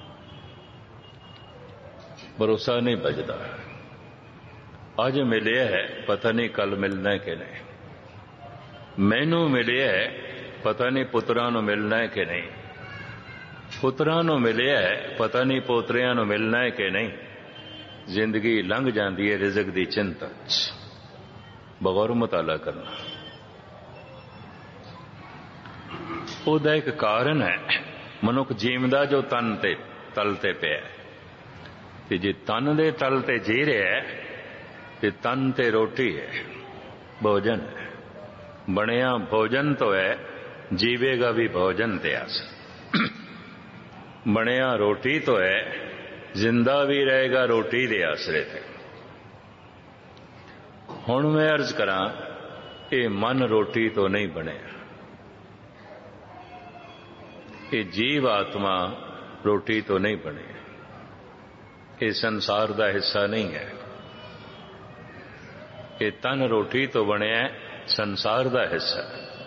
[SPEAKER 4] भरोसा नहीं बजदा। अज मिले है, पता नहीं कल मिलना है कि नहीं। मैनू मिले है, पता नहीं पुत्रां नूं मिलना है कि नहीं। पुत्रां नूं मिले है, पता नहीं पोतरियां नूं मिलना है कि नहीं। जिंदगी लंघ जाती है रिज़क दी चिंता च। बगौर मुताला करना ਉਹਦਾ एक कारण है। मनुख जीवदा जो तन ते तल ते पे ते जे तन दे तल ते जी रहा है ते तन ते रोटी है, भोजन है। बनिया भोजन तो है, जीवेगा भी भोजन ते आस। बनिया रोटी तो है, जिंदा भी रहेगा रोटी दे आसरे थे। हुण मैं अर्ज करा, ये मन रोटी तो नहीं बने, ये जीव आत्मा रोटी तो नहीं बने, ये संसार का हिस्सा नहीं है। ये तन रोटी तो बने, संसार का हिस्सा।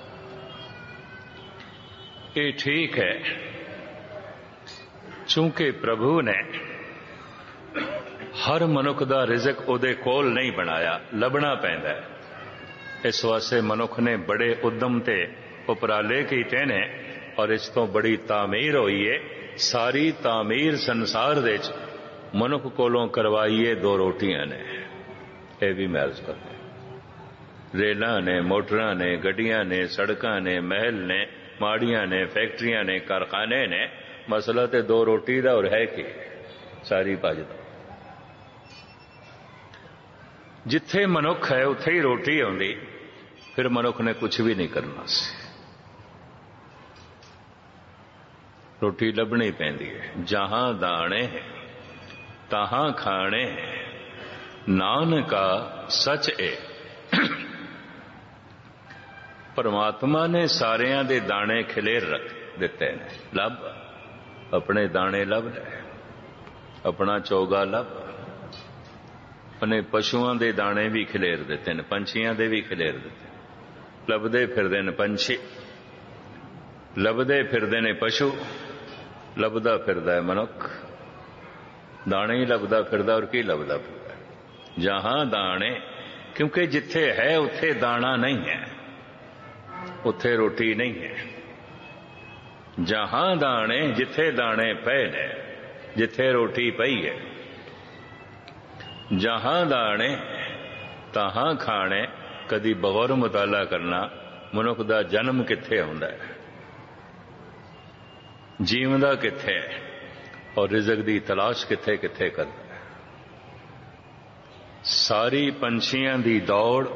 [SPEAKER 4] ये ठीक है, चूंकि प्रभु ने हर मनुख दा रिज़क उहदे कोल नहीं बनाया, लभना पैंदा है। इस वास्ते मनुख ने बड़े उद्यम ते उपराले कीते ने और इस तो बड़ी तामीर होई है। सारी तामीर संसार दे च मनुख कोलों करवाईए दो रोटियां ने। यह भी मैं अर्ज करदा, रेलां ने, मोटरां ने, गड्डियां ने, सड़कां ने, महल ने, माड़ियां ने, फैक्ट्रियां ने, कारखाने ने, मसला ते दो रोटी दा और है कि सारी भजदा। जिथे मनुख है उत्थे ही रोटी आउंदी, फिर मनुख ने कुछ भी नहीं करना सी। रोटी लभनी पैंदी है। जहां दाणे तहां खाणे, नानका सच ए। परमात्मा ने सारियां दे दाणे खिलेर रख दिते ने। लभ अपने दाणे लभ ले, अपना चोगा लभ, अपने पशुआं दे दाणे भी खिलेर दिते ने, पंछियां दे भी खिलेर दिते। लभदे फिरदे ने पंछी, लभदे फिरदे ने पशु, लभदा फिरदा है मनुख। दाणे ही लभदा फिरदा और की लभदा फिरदा। जहां दाणे, क्योंकि जिथे है उत्थे दाना नहीं है, उत्थे रोटी नहीं है। जहां दाणे, जिथे दाणे पे ने, जिथे रोटी पई है। जहां दाणे तहां खाणे। कदी बगौर मुताला करना मनुख दा जन्म किथे हुंदा है, जीवंदा किथे है और रिज़क दी तलाश किथे किथे करदा है। सारी पंछियां दी दौड़,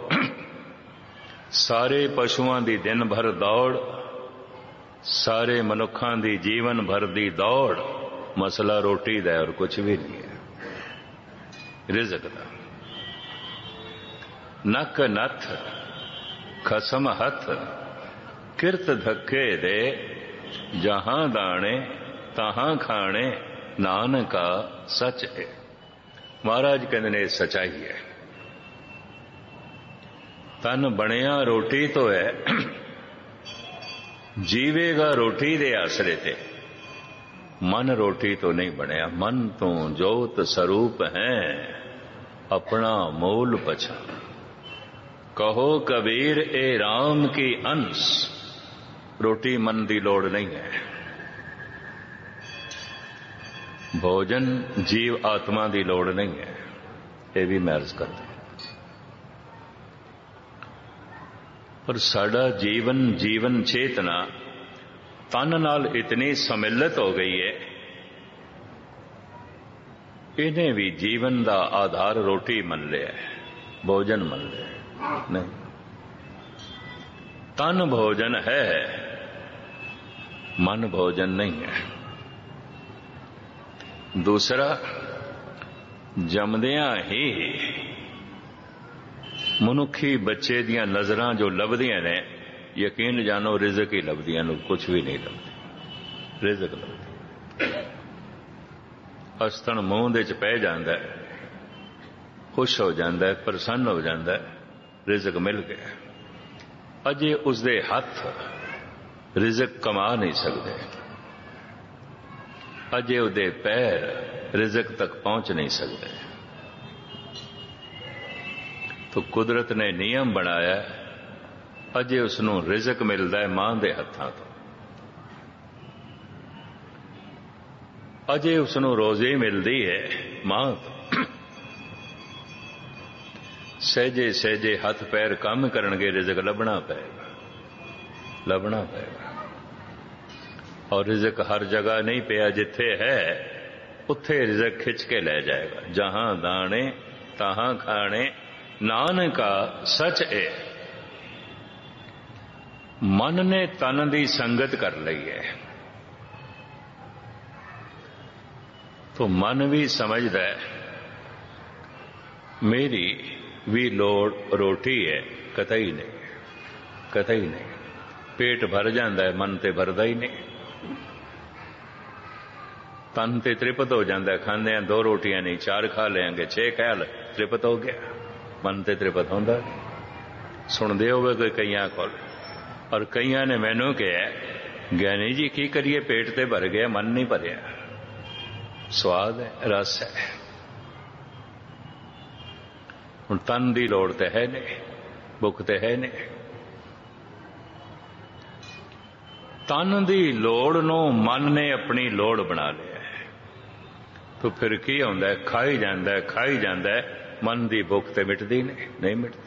[SPEAKER 4] सारे पशुआं दी दिन भर दौड़, सारे मनुखां दी जीवन भर दी दौड़, मसला रोटी दा और कुछ भी नहीं है, रिज़क दा। नक नथ खसम हथ, किरत धक्के दे। जहां दाणे तहां खाणे, नानका सच है। महाराज कहते ने सच्चाई है। तन बनिया रोटी तो है, जीवेगा रोटी दे आसरे ते। मन रोटी तो नहीं बनया। मन तो जोत स्वरूप है, अपना मूल पछान। कहो कबीर ए राम की अंश। रोटी मन की लोड़ नहीं है। भोजन जीव आत्मा की लोड़ नहीं है। यह भी मैं अर्ज करता। पर साडा जीवन जीवन चेतना तन नाल इतनी सम्मिलित हो गई है, इन्हें भी जीवन का आधार रोटी मन लिया है, भोजन मन लिया नहीं। तन भोजन है, मन भोजन नहीं है। दूसरा, जमदियां ही मनुखी बच्चे दियां नजरां जो लभदियां ने, यकीन जानो रिज़क ही लभदियां, कुछ भी नहीं लभदी। रिज़क लभदी, हसतन मूंह दे च पै जांदा है, खुश हो जांदा है, प्रसन्न हो जांदा है, रिज़क मिल गया। अजे उसदे हथ रिज़क कमा नहीं सकते, अजे उहदे पैर रिज़क तक पहुंच नहीं सकते। तो कुदरत ने नियम बनाया, अजे उसनों रिज़क मिलता है मां दे हत्थां तो, अजे उसनों रोज़ी मिलती है मां तो। सहजे सहजे हथ पैर काम करनगे, रिज़क लभना पेगा, लभना पेगा। और रिज़क हर जगह नहीं पिया, जिथे है उत्थे रिज़क खिंच के ले जाएगा। जहां दाणे तहां खाणे, नानका सच है। मन ने तन की संगत कर ली है, तो मन भी समझदा है मेरी भी लोड़ रोटी है, कतई नहीं, कतई नहीं। पेट भर जाता है, मन ते भरदा ही नहीं। तन ते तृप्त हो जाता है, खाने हैं दो रोटियां नहीं, चार खा लेंगे, छे खा ले, तृप्त हो गया। मन ते तृप्त होंदा। सुनते होवे कोई कईयां कोल, और कईयां ने मैनू कहा, ज्ञानी जी की करिए, पेट ते भर गया, मन नहीं भरिया। स्वाद है, रस है, ਹੁਣ ਤਨ ਦੀ ਲੋੜ ਤੇ ਹੈ ਨਹੀਂ, ਭੁੱਖ ਤੇ ਹੈ ਨਹੀਂ। ਤਨ ਦੀ ਲੋੜ ਨੂੰ ਮਨ ਨੇ ਆਪਣੀ ਲੋੜ ਬਣਾ ਲਿਆ ਤਾਂ ਫਿਰ ਕੀ ਹੁੰਦਾ? ਖਾਈ ਜਾਂਦਾ ਖਾਈ ਜਾਂਦਾ, ਮਨ ਦੀ ਭੁੱਖ ਤੇ ਮਿਟਦੀ ਨਹੀਂ, ਨਹੀਂ ਮਿਟਦੀ।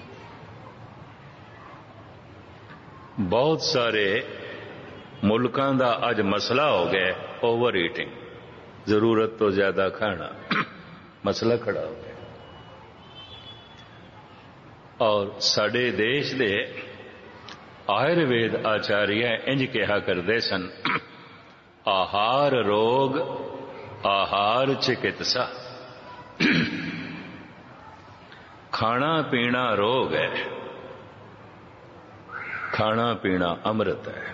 [SPEAKER 4] ਬਹੁਤ ਸਾਰੇ ਮੁਲਕਾਂ ਦਾ ਅੱਜ ਮਸਲਾ ਹੋ ਗਿਆ ਓਵਰ ਈਟਿੰਗ, ਜ਼ਰੂਰਤ ਤੋਂ ਜ਼ਿਆਦਾ ਖਾਣਾ, ਮਸਲਾ ਖੜਾ ਹੋ ਗਿਆ। ਔਰ ਸਾਡੇ ਦੇਸ਼ ਦੇ ਆਯੁਰਵੇਦ ਆਚਾਰੀਆ ਇੰਜ ਕਿਹਾ ਕਰਦੇ ਸਨ, ਆਹਾਰ ਰੋਗ ਆਹਾਰ ਚਿਕਿਤਸਾ। ਖਾਣਾ ਪੀਣਾ ਰੋਗ ਹੈ, ਖਾਣਾ ਪੀਣਾ ਅੰਮ੍ਰਿਤ ਹੈ,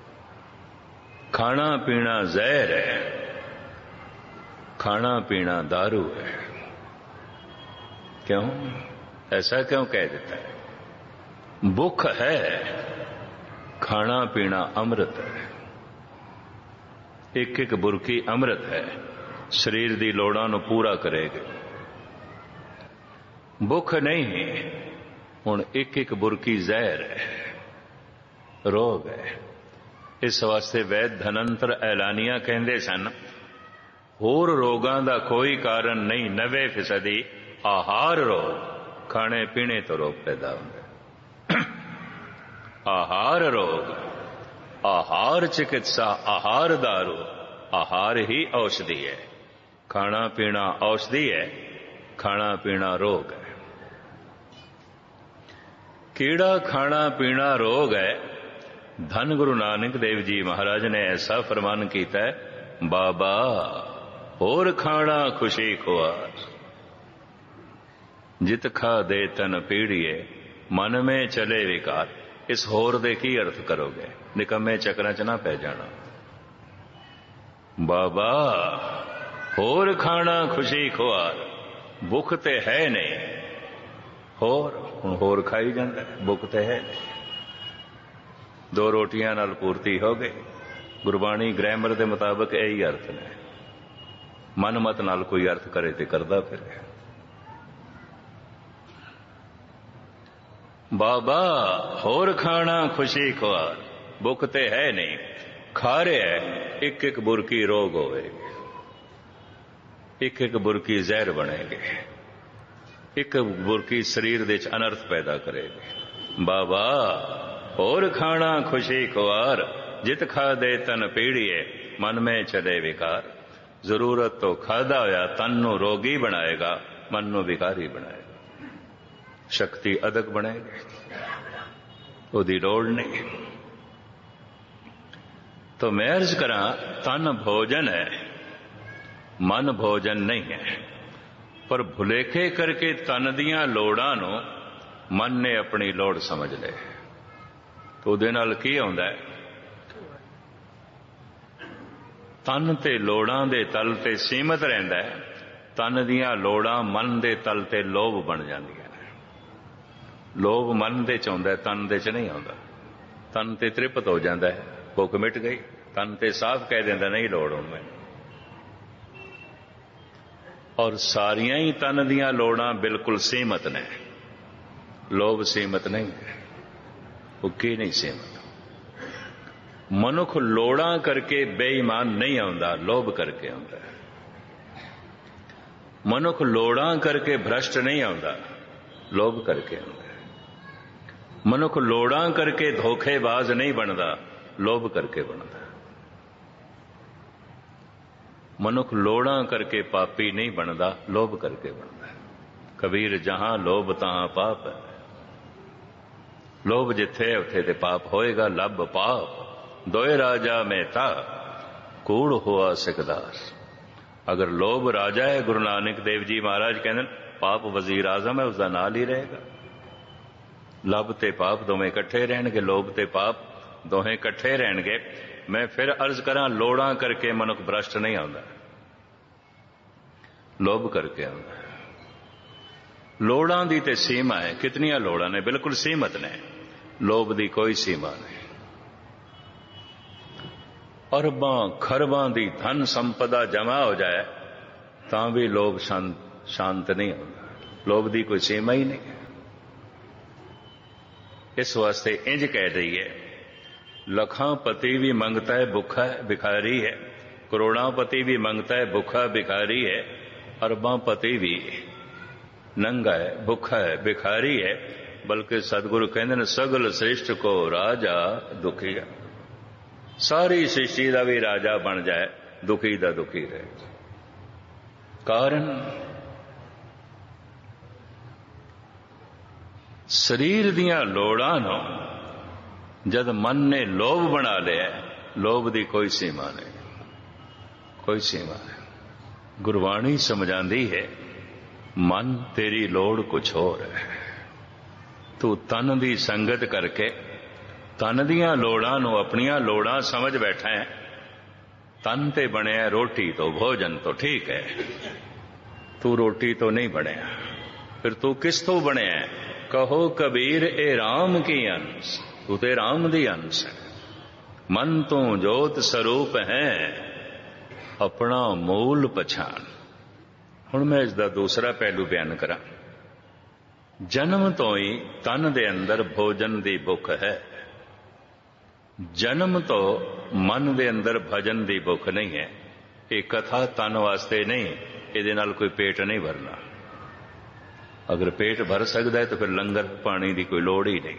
[SPEAKER 4] ਖਾਣਾ ਪੀਣਾ ਜ਼ਹਿਰ ਹੈ, ਖਾਣਾ ਪੀਣਾ दारू है। क्यों? ऐसा क्यों कह देता है? भूख है, खाना पीना अमृत है, एक एक बुरकी अमृत है, शरीर दी लोड़ां नूं पूरा करेगी। भुख नहीं, हुण एक एक बुरकी जहर है, रोग है। इस वास्ते वैद धनंतर ऐलानिया कहंदे सन, होर रोगां दा कोई कारण नहीं, नवे फीसदी आहार रोग, खाने पीने तो रोग पैदा होंगे। आहार रोग, आहार चिकित्सा, आहार दारू, आहार ही औषधि है, खाना पीना औषधि है, खाना पीना रोग है। कीड़ा खाना पीना रोग है। धन गुरु नानक देव जी महाराज ने ऐसा फरमान किया है, बाबा होर खाना खुशी खुआर, जित खा दे तन पीड़िए, मन में चले विकार। इस होर दे की अर्थ करोगे? निकम्मे चक्रां च ना पै जाना। बाबा होर खाना खुशी खुआर, भुख ते है नहीं, होर हुण होर खाई जांदा, भुख ते है नहीं। दो रोटियां नाल पूर्ति हो गई। गुरबाणी ग्रामर के मुताबिक यही अर्थ ने। मन मत नाल कोई अर्थ करे तो करदा फिरे। बाबा होर खाना खुशी खुआर, भुख ते है नहीं, खा रहे है, एक एक बुरकी रोग होवेगी, एक एक बुरकी जहर बनेगी, एक बुरकी शरीर दे च अनर्थ पैदा करेगी। बाबा होर खाना खुशी खुआर, जित खा दे तन पीड़िए, मन में चले विकार। जरूरत तो खादा होया तन नूं रोगी बनाएगा, मन नूं विकारी बनाएगा, शक्ति अदक बनेगी, उहदी लोड़ नहीं। तो मैं अर्ज करा, तन भोजन है, मन भोजन नहीं है। पर भुलेखे करके तन दियां लोड़ां नूं मन ने अपनी लोड़ समझ ले, तो उहदे नाल की हुंदा है? तन ते लोड़ां दे तल ते सीमित रहिंदा है, तन दियां लोड़ां मन दे तल ते लोभ बन जांदियां ने। लोभ मन दे च आउंदा है, तन दे च नहीं आउंदा। तन ते तृप्त हो जांदा है, भुख मिट गई, तन ते साफ कह दिंदा नहीं लोड़ हुण मैनूं। और सारियां ही तन दियां लोड़ां बिल्कुल सीमित ने, लोभ सीमित नहीं है, भुखी नहीं सीमित। मनुख लोड़ां करके बेईमान नहीं आउंदा, लोभ करके आउंदा। मनुख लोड़ां करके भ्रष्ट नहीं आउंदा, लोभ करके आउंदा। मनुख लोड़ां करके धोखेबाज नहीं बनदा, लोभ करके बनदा। मनुख लोड़ां करके पापी नहीं बनदा, लोभ करके बनदा। कबीर जहां लोभ तहां पाप है, लोभ जिथे उथे ते पाप होएगा। लब पाप दोए राजा में था, कूड़ हुआ सिकदार। अगर लोभ राजा है, गुरु नानक देव जी महाराज कहते पाप वजीर आजम है, उसका नाल ही रहेगा। लब ते पाप दोवें इकट्ठे रहणगे, लोभ ते पाप दोहें इकट्ठे रहणगे। मैं फिर अर्ज करा, लोड़ां करके मनुख भ्रष्ट नहीं आउंदा, लोभ करके आउंदा। लोड़ां दी ते सीमा है, कितनियां लोड़ां ने? बिल्कुल सीमित ने, लोभ दी कोई सीमा नहीं। अरबां खरबां दी धन संपदा जमा हो जाए तां भी लोभ शांत शांत नहीं होता। लोभ की कोई सीमा ही नहीं। इस वास्ते इंज कह दईए, लखां पति भी मंगता है भुखा है भिखारी है, करोड़ां पति भी मंगता है भुखा भिखारी है, अरबां पति भी नंगा है भुखा है भिखारी है। बल्कि सतगुरु कहते हैं सगल श्रेष्ठ को राजा दुखी है। सारी सृष्टि का भी राजा बन जाए, दुखी दा दुखी रहे। कारण शरीर दियां लोड़ां नूं जद मन ने लोभ बना लिया, लोभ की कोई सीमा नहीं, कोई सीमा नहीं। गुरबाणी समझाती है, मन तेरी लोड़ कुछ होर है। तू तन की संगत करके तन दियां लोड़ां नूं अपनियां लोड़ां समझ बैठा है। तन ते बनया रोटी तो भोजन तो ठीक है, तू रोटी तो नहीं बनया, फिर तू किस तो बनया? कहो कबीर ए राम की अंश, तू ते राम दी अंश है। मन तो जोत स्वरूप है, अपना मूल पछाण। हुण मैं इसका दूसरा पहलू बयान करा। जन्म तो ही तन दे अंदर भोजन दी भुख है। जन्म तो मन दे अंदर भजन दी भुख नहीं है। ये कथा तन वास्ते नहीं, ये नाल कोई पेट नहीं भरना। अगर पेट भर सकता है तो फिर लंगर पानी की कोई लोड़ ही नहीं।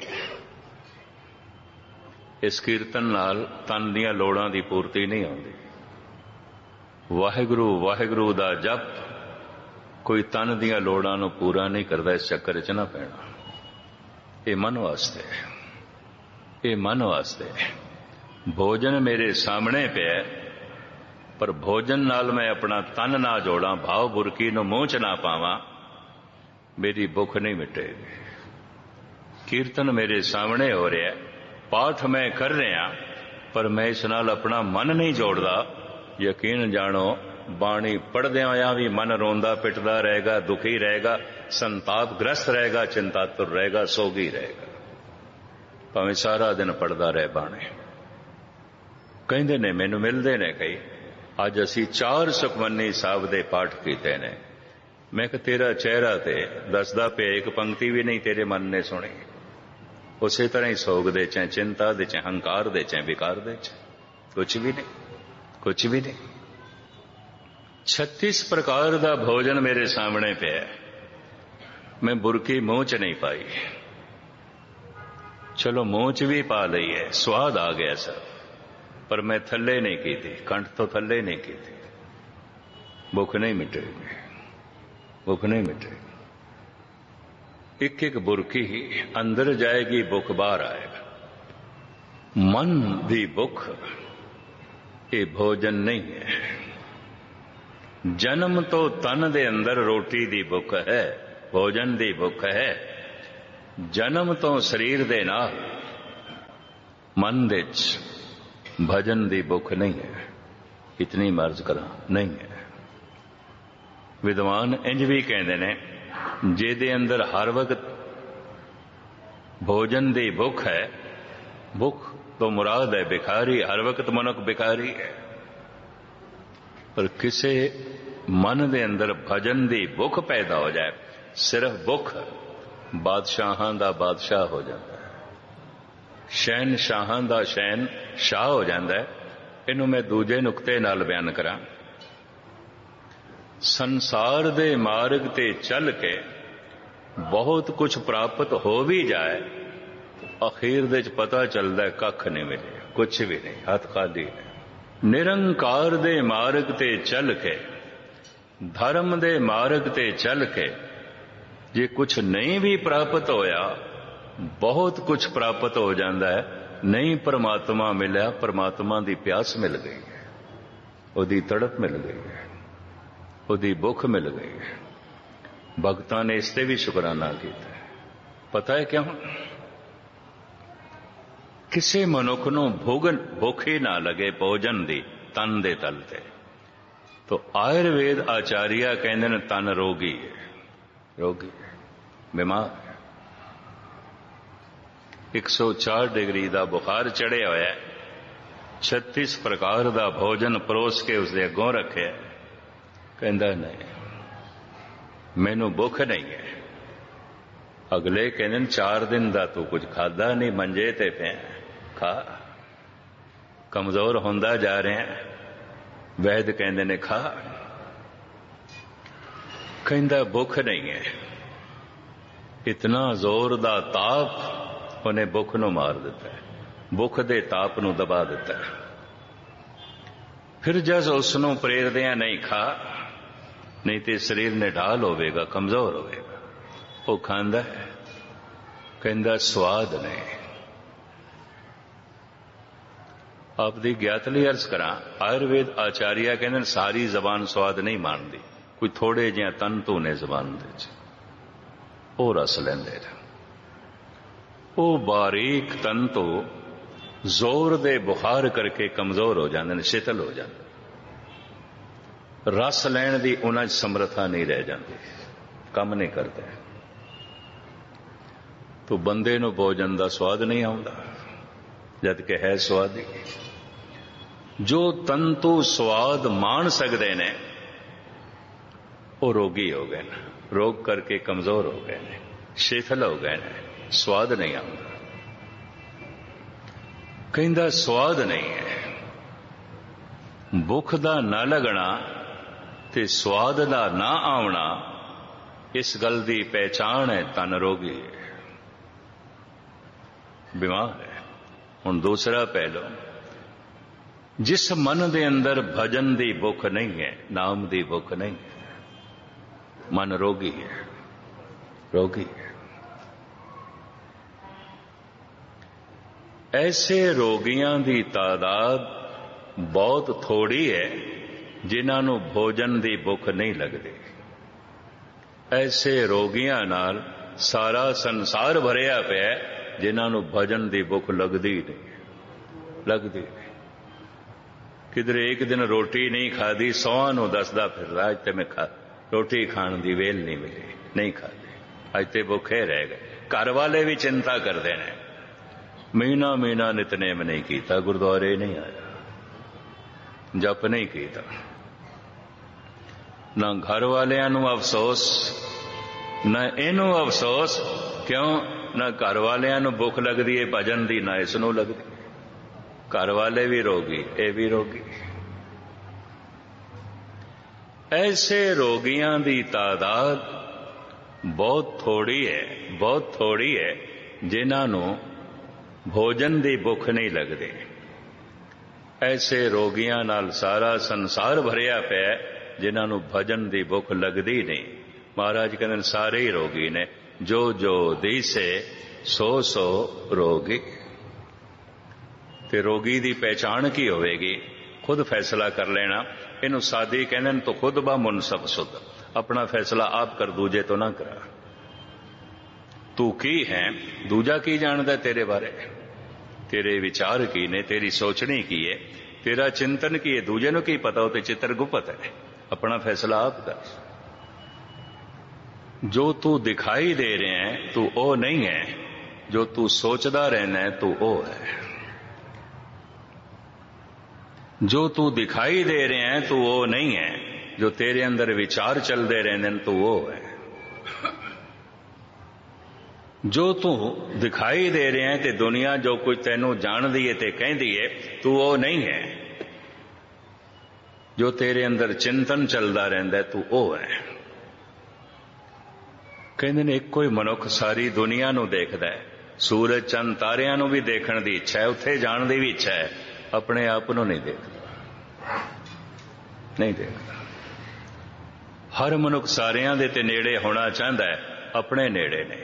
[SPEAKER 4] इस कीर्तन नाल तन दियां लोड़ां दी पूर्ति नहीं होंदी। वाहिगुरु वाहिगुरु दा जप कोई तन दियां लोड़ां नूं पूरा नहीं करता। इस चक्कर च ना पैना। ये मन वास्ते, ये मन वास्ते। भोजन मेरे सामने पे, पर भोजन नाल मैं अपना तन ना जोड़ा, भाव बुरकी नूं मूंह च ना पावां, मेरी भुख नहीं मिटेगी। कीर्तन मेरे सामने हो रहा है, पाठ मैं कर रहा, पर मैं इस नाल अपना मन नहीं जोड़दा। यकीन जानो बाणी पढ़दे होया भी मन रोंदा पिटदा रहेगा, दुखी रहेगा, संतापग्रस्त रहेगा, चिंतातुर रहेगा, सोगी रहेगा, भावें सारा दिन पढ़दा रहे बाणी। कहंदे ने मैनू मिलदे ने कई, अज असी चार सुखमनी साहब दे पाठ कीते ने। मैं कि तेरा चेहरा ते दसदा पे एक पंक्ति भी नहीं तेरे मन ने सुनी। उसे तरह ही सोग दे चाहे चिंता दे चाहे हंकार दे चाहे विकार दे चाहे कुछ भी नहीं, कुछ भी नहीं। छत्तीस प्रकार का भोजन मेरे सामने पे है, मैं बुरकी मुंह च नहीं पाई। चलो मुंह च भी पा लई है, स्वाद आ गया सब, पर मैं थल्ले नहीं की थी, कंठ तो थल्ले नहीं की थी। भुख नहीं मिटेगी, भुख नहीं मिटेगी। एक एक बुरकी ही अंदर जाएगी, भुख बाहर आएगा। मन दी भुख ये भोजन नहीं है। जन्म तो तन दे अंदर रोटी दी भुख है, भोजन दी भुख है। जन्म तो शरीर दे नाल मन दे भजन दी भुख नहीं है। इतनी मर्ज करा नहीं है। विद्वान इंज भी कहते ने, जेदे अंदर हर वक्त भोजन दी भुख है, भुख तो मुराद है भिखारी, हर वक्त मनुख भिखारी है। पर किसे मन दे अंदर भजन दी भुख पैदा हो जाए, सिर्फ भुख, बादशाहां दा बादशाह हो जाता है, शहनशाहां दा शहन शाह हो जाता है। इनू मैं दूजे नुकते नाल बयान करा। संसार दे मार्ग ते चल के बहुत कुछ प्राप्त हो भी जाए, अखीर दे पता चलता है कख नहीं मिले, कुछ भी नहीं, हाथ खाली है। निरंकार दे मार्ग ते चल के, धर्म दे मार्ग ते चल के जे कुछ नहीं भी प्राप्त होया, बहुत कुछ प्राप्त हो जाता है। नहीं परमात्मा मिला, परमात्मा दी प्यास मिल गई है, ओदी तड़प मिल गई है, ओदी भुख मिल गई है। भगतां ने इसते भी शुकराना किया। पता है क्यों? किसी मनुख नूं भोगन भुख ही ना लगे भोजन दी तन दे तल ते, तो आयुर्वेद आचार्य कहंदे ने तन रोगी है, रोगी है, बीमार है। एक सौ चार डिग्री का बुखार चढ़े होया, छत्तीस प्रकार का भोजन परोस के उसके अगों रखे, कहंदा नहीं मैनू भुख नहीं है, अगले कहते चार दिन का तू कुछ खादा नहीं, मंजे ते पे खा, कमजोर होंदा जा रहे हैं। वैद कहते ने खा, कहता भुख नहीं है। इतना जोर दा ताप उन्हें भुख नूं मार दिता है, भुख दे ताप नूं दबा दिता है। फिर जस उसनूं प्रेरदे नहीं खा, नहीं तो शरीर ने ढाल होवेगा, कमजोर होवेगा। वो खांदा है, कहंदा स्वाद नहीं। आप दी ज्ञातली अर्ज करा, आयुर्वेद आचार्य कहते सारी जबान स्वाद नहीं मानती, कोई थोड़े जिहा तंतु ने जबान दे वो रस लेंदे। वो बारीक तंतु जोर दे बुखार करके कमजोर हो जाते हैं, शिथिल हो जाते, रस लैण दी उन्हां च समर्था नहीं रह जाती, काम नहीं करते। तो बंदे नूं भोजन का स्वाद नहीं आउंदा, जद कि है स्वादी। जो तंतु स्वाद मान सकते ने वो रोगी हो गए ने, रोग करके कमजोर हो गए ने, शिथिल हो गए ने, स्वाद नहीं आउंदा। कहंदा स्वाद नहीं है। भुख दा ना लगना ते स्वाद दा ना आवना, इस गल दी पहचान है तन रोगी है, बीमार है। हुण दूसरा पहलू, जिस मन दे अंदर भजन दी भुख नहीं है, नाम दी भुख नहीं है, मन रोगी है, रोगी है। ऐसे रोगियों की तादाद बहुत थोड़ी है जिन्हों भोजन की भुख नहीं लगती। ऐसे रोगियों नाल सारा संसार भरिया पिया जिन्हों भजन की भुख लगती नहीं, लगती नहीं। किधरे एक दिन रोटी नहीं खाधी, सौं नूं दसदा फिरदा अज ते मैं खा रोटी खाण दी वेल नहीं मिली, नहीं खाधी, अज ते भुखे रह गए। घर वाले भी चिंता करते हैं, महीना महीना नितनेम नहीं किया, गुरुद्वारे नहीं आया, जप नहीं किया, ना घर वालियां नूं अफसोस, ना इनू अफसोस। क्यों? ना घर वालियां नूं भुख लगती है भजन दी, ना इस नूं लगदी। घर वाले भी रोगी, ये भी रोगी। ऐसे रोगियों की तादाद बहुत थोड़ी है, बहुत थोड़ी है जिन्हों भोजन की भुख नहीं लगती। ऐसे रोगियों नाल सारा संसार भरिया पिया जिन्हों भजन की भुख लगती नहीं। महाराज कहते सारे ही रोगी ने, जो जो दिसे सो सो रोगी। ते रोगी की पहचान की होवेगी? खुद फैसला कर लेना। इनू सादी कहने तो खुद बा मुनसब सुध, अपना फैसला आप कर, दूजे तो ना करा। तू की है, दूजा की जानदा तेरे बारे, तेरे विचार की ने, तेरी सोचनी की है, तेरा चिंतन की है, दूजे नु की पता हो ते चित्र गुप्त है। अपना फैसला आप कर। जो तू दिखाई दे रहे हैं तू ओ नहीं है, जो तू सोचदा रहना है तू ओ है। जो तू दिखाई दे रहे हैं तू वो नहीं है, जो तेरे अंदर विचार चलते रहने तू वो है। जो तू दिखाई दे रहे हैं ते दुनिया जो कुछ तेनू जान दी है ते कह दी है, तू वो नहीं है। जो तेरे अंदर चिंतन चलता रहता है तू वो है। कहते ने एक कोई मनुख सारी दुनिया नू देखदा है, सूरज चंद तारियां नू भी देखण दी इच्छा है, उत्थे जाण दी भी इच्छा है, अपने आप नू नहीं देखदा, नहीं देखदा। हर मनुख सारियां दे ते नेड़े होना चाहता है, अपने नेड़े नहीं।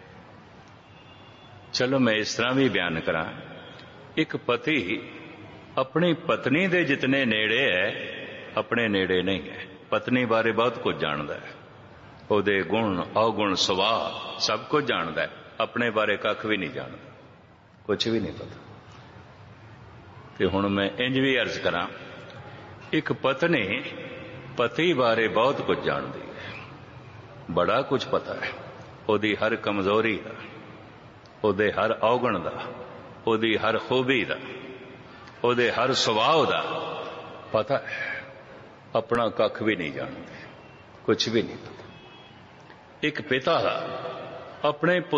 [SPEAKER 4] चलो मैं इस तरह भी बयान करा, एक पति अपनी पत्नी दे जितने नेड़े है अपने नेड़े नहीं है। पत्नी बारे बहुत कुछ जानता है, ਉਹਦੇ गुण अवगुण सुभाव सब कुछ जानता है, अपने बारे कख भी नहीं जानता, कुछ भी नहीं पता। तो हुण मैं इंज भी अर्ज करा, एक पत्नी पति बारे बहुत कुछ जानती है, बड़ा कुछ पता है, ਉਹਦੀ हर कमजोरी का, ਉਹਦੇ हर अवगुण का, ਉਹਦੀ हर खूबी का, ਉਹਦੇ हर सुभाव का पता है, अपना कख भी नहीं जानते, कुछ भी नहीं पता। एक पिता ਆਪਣੇ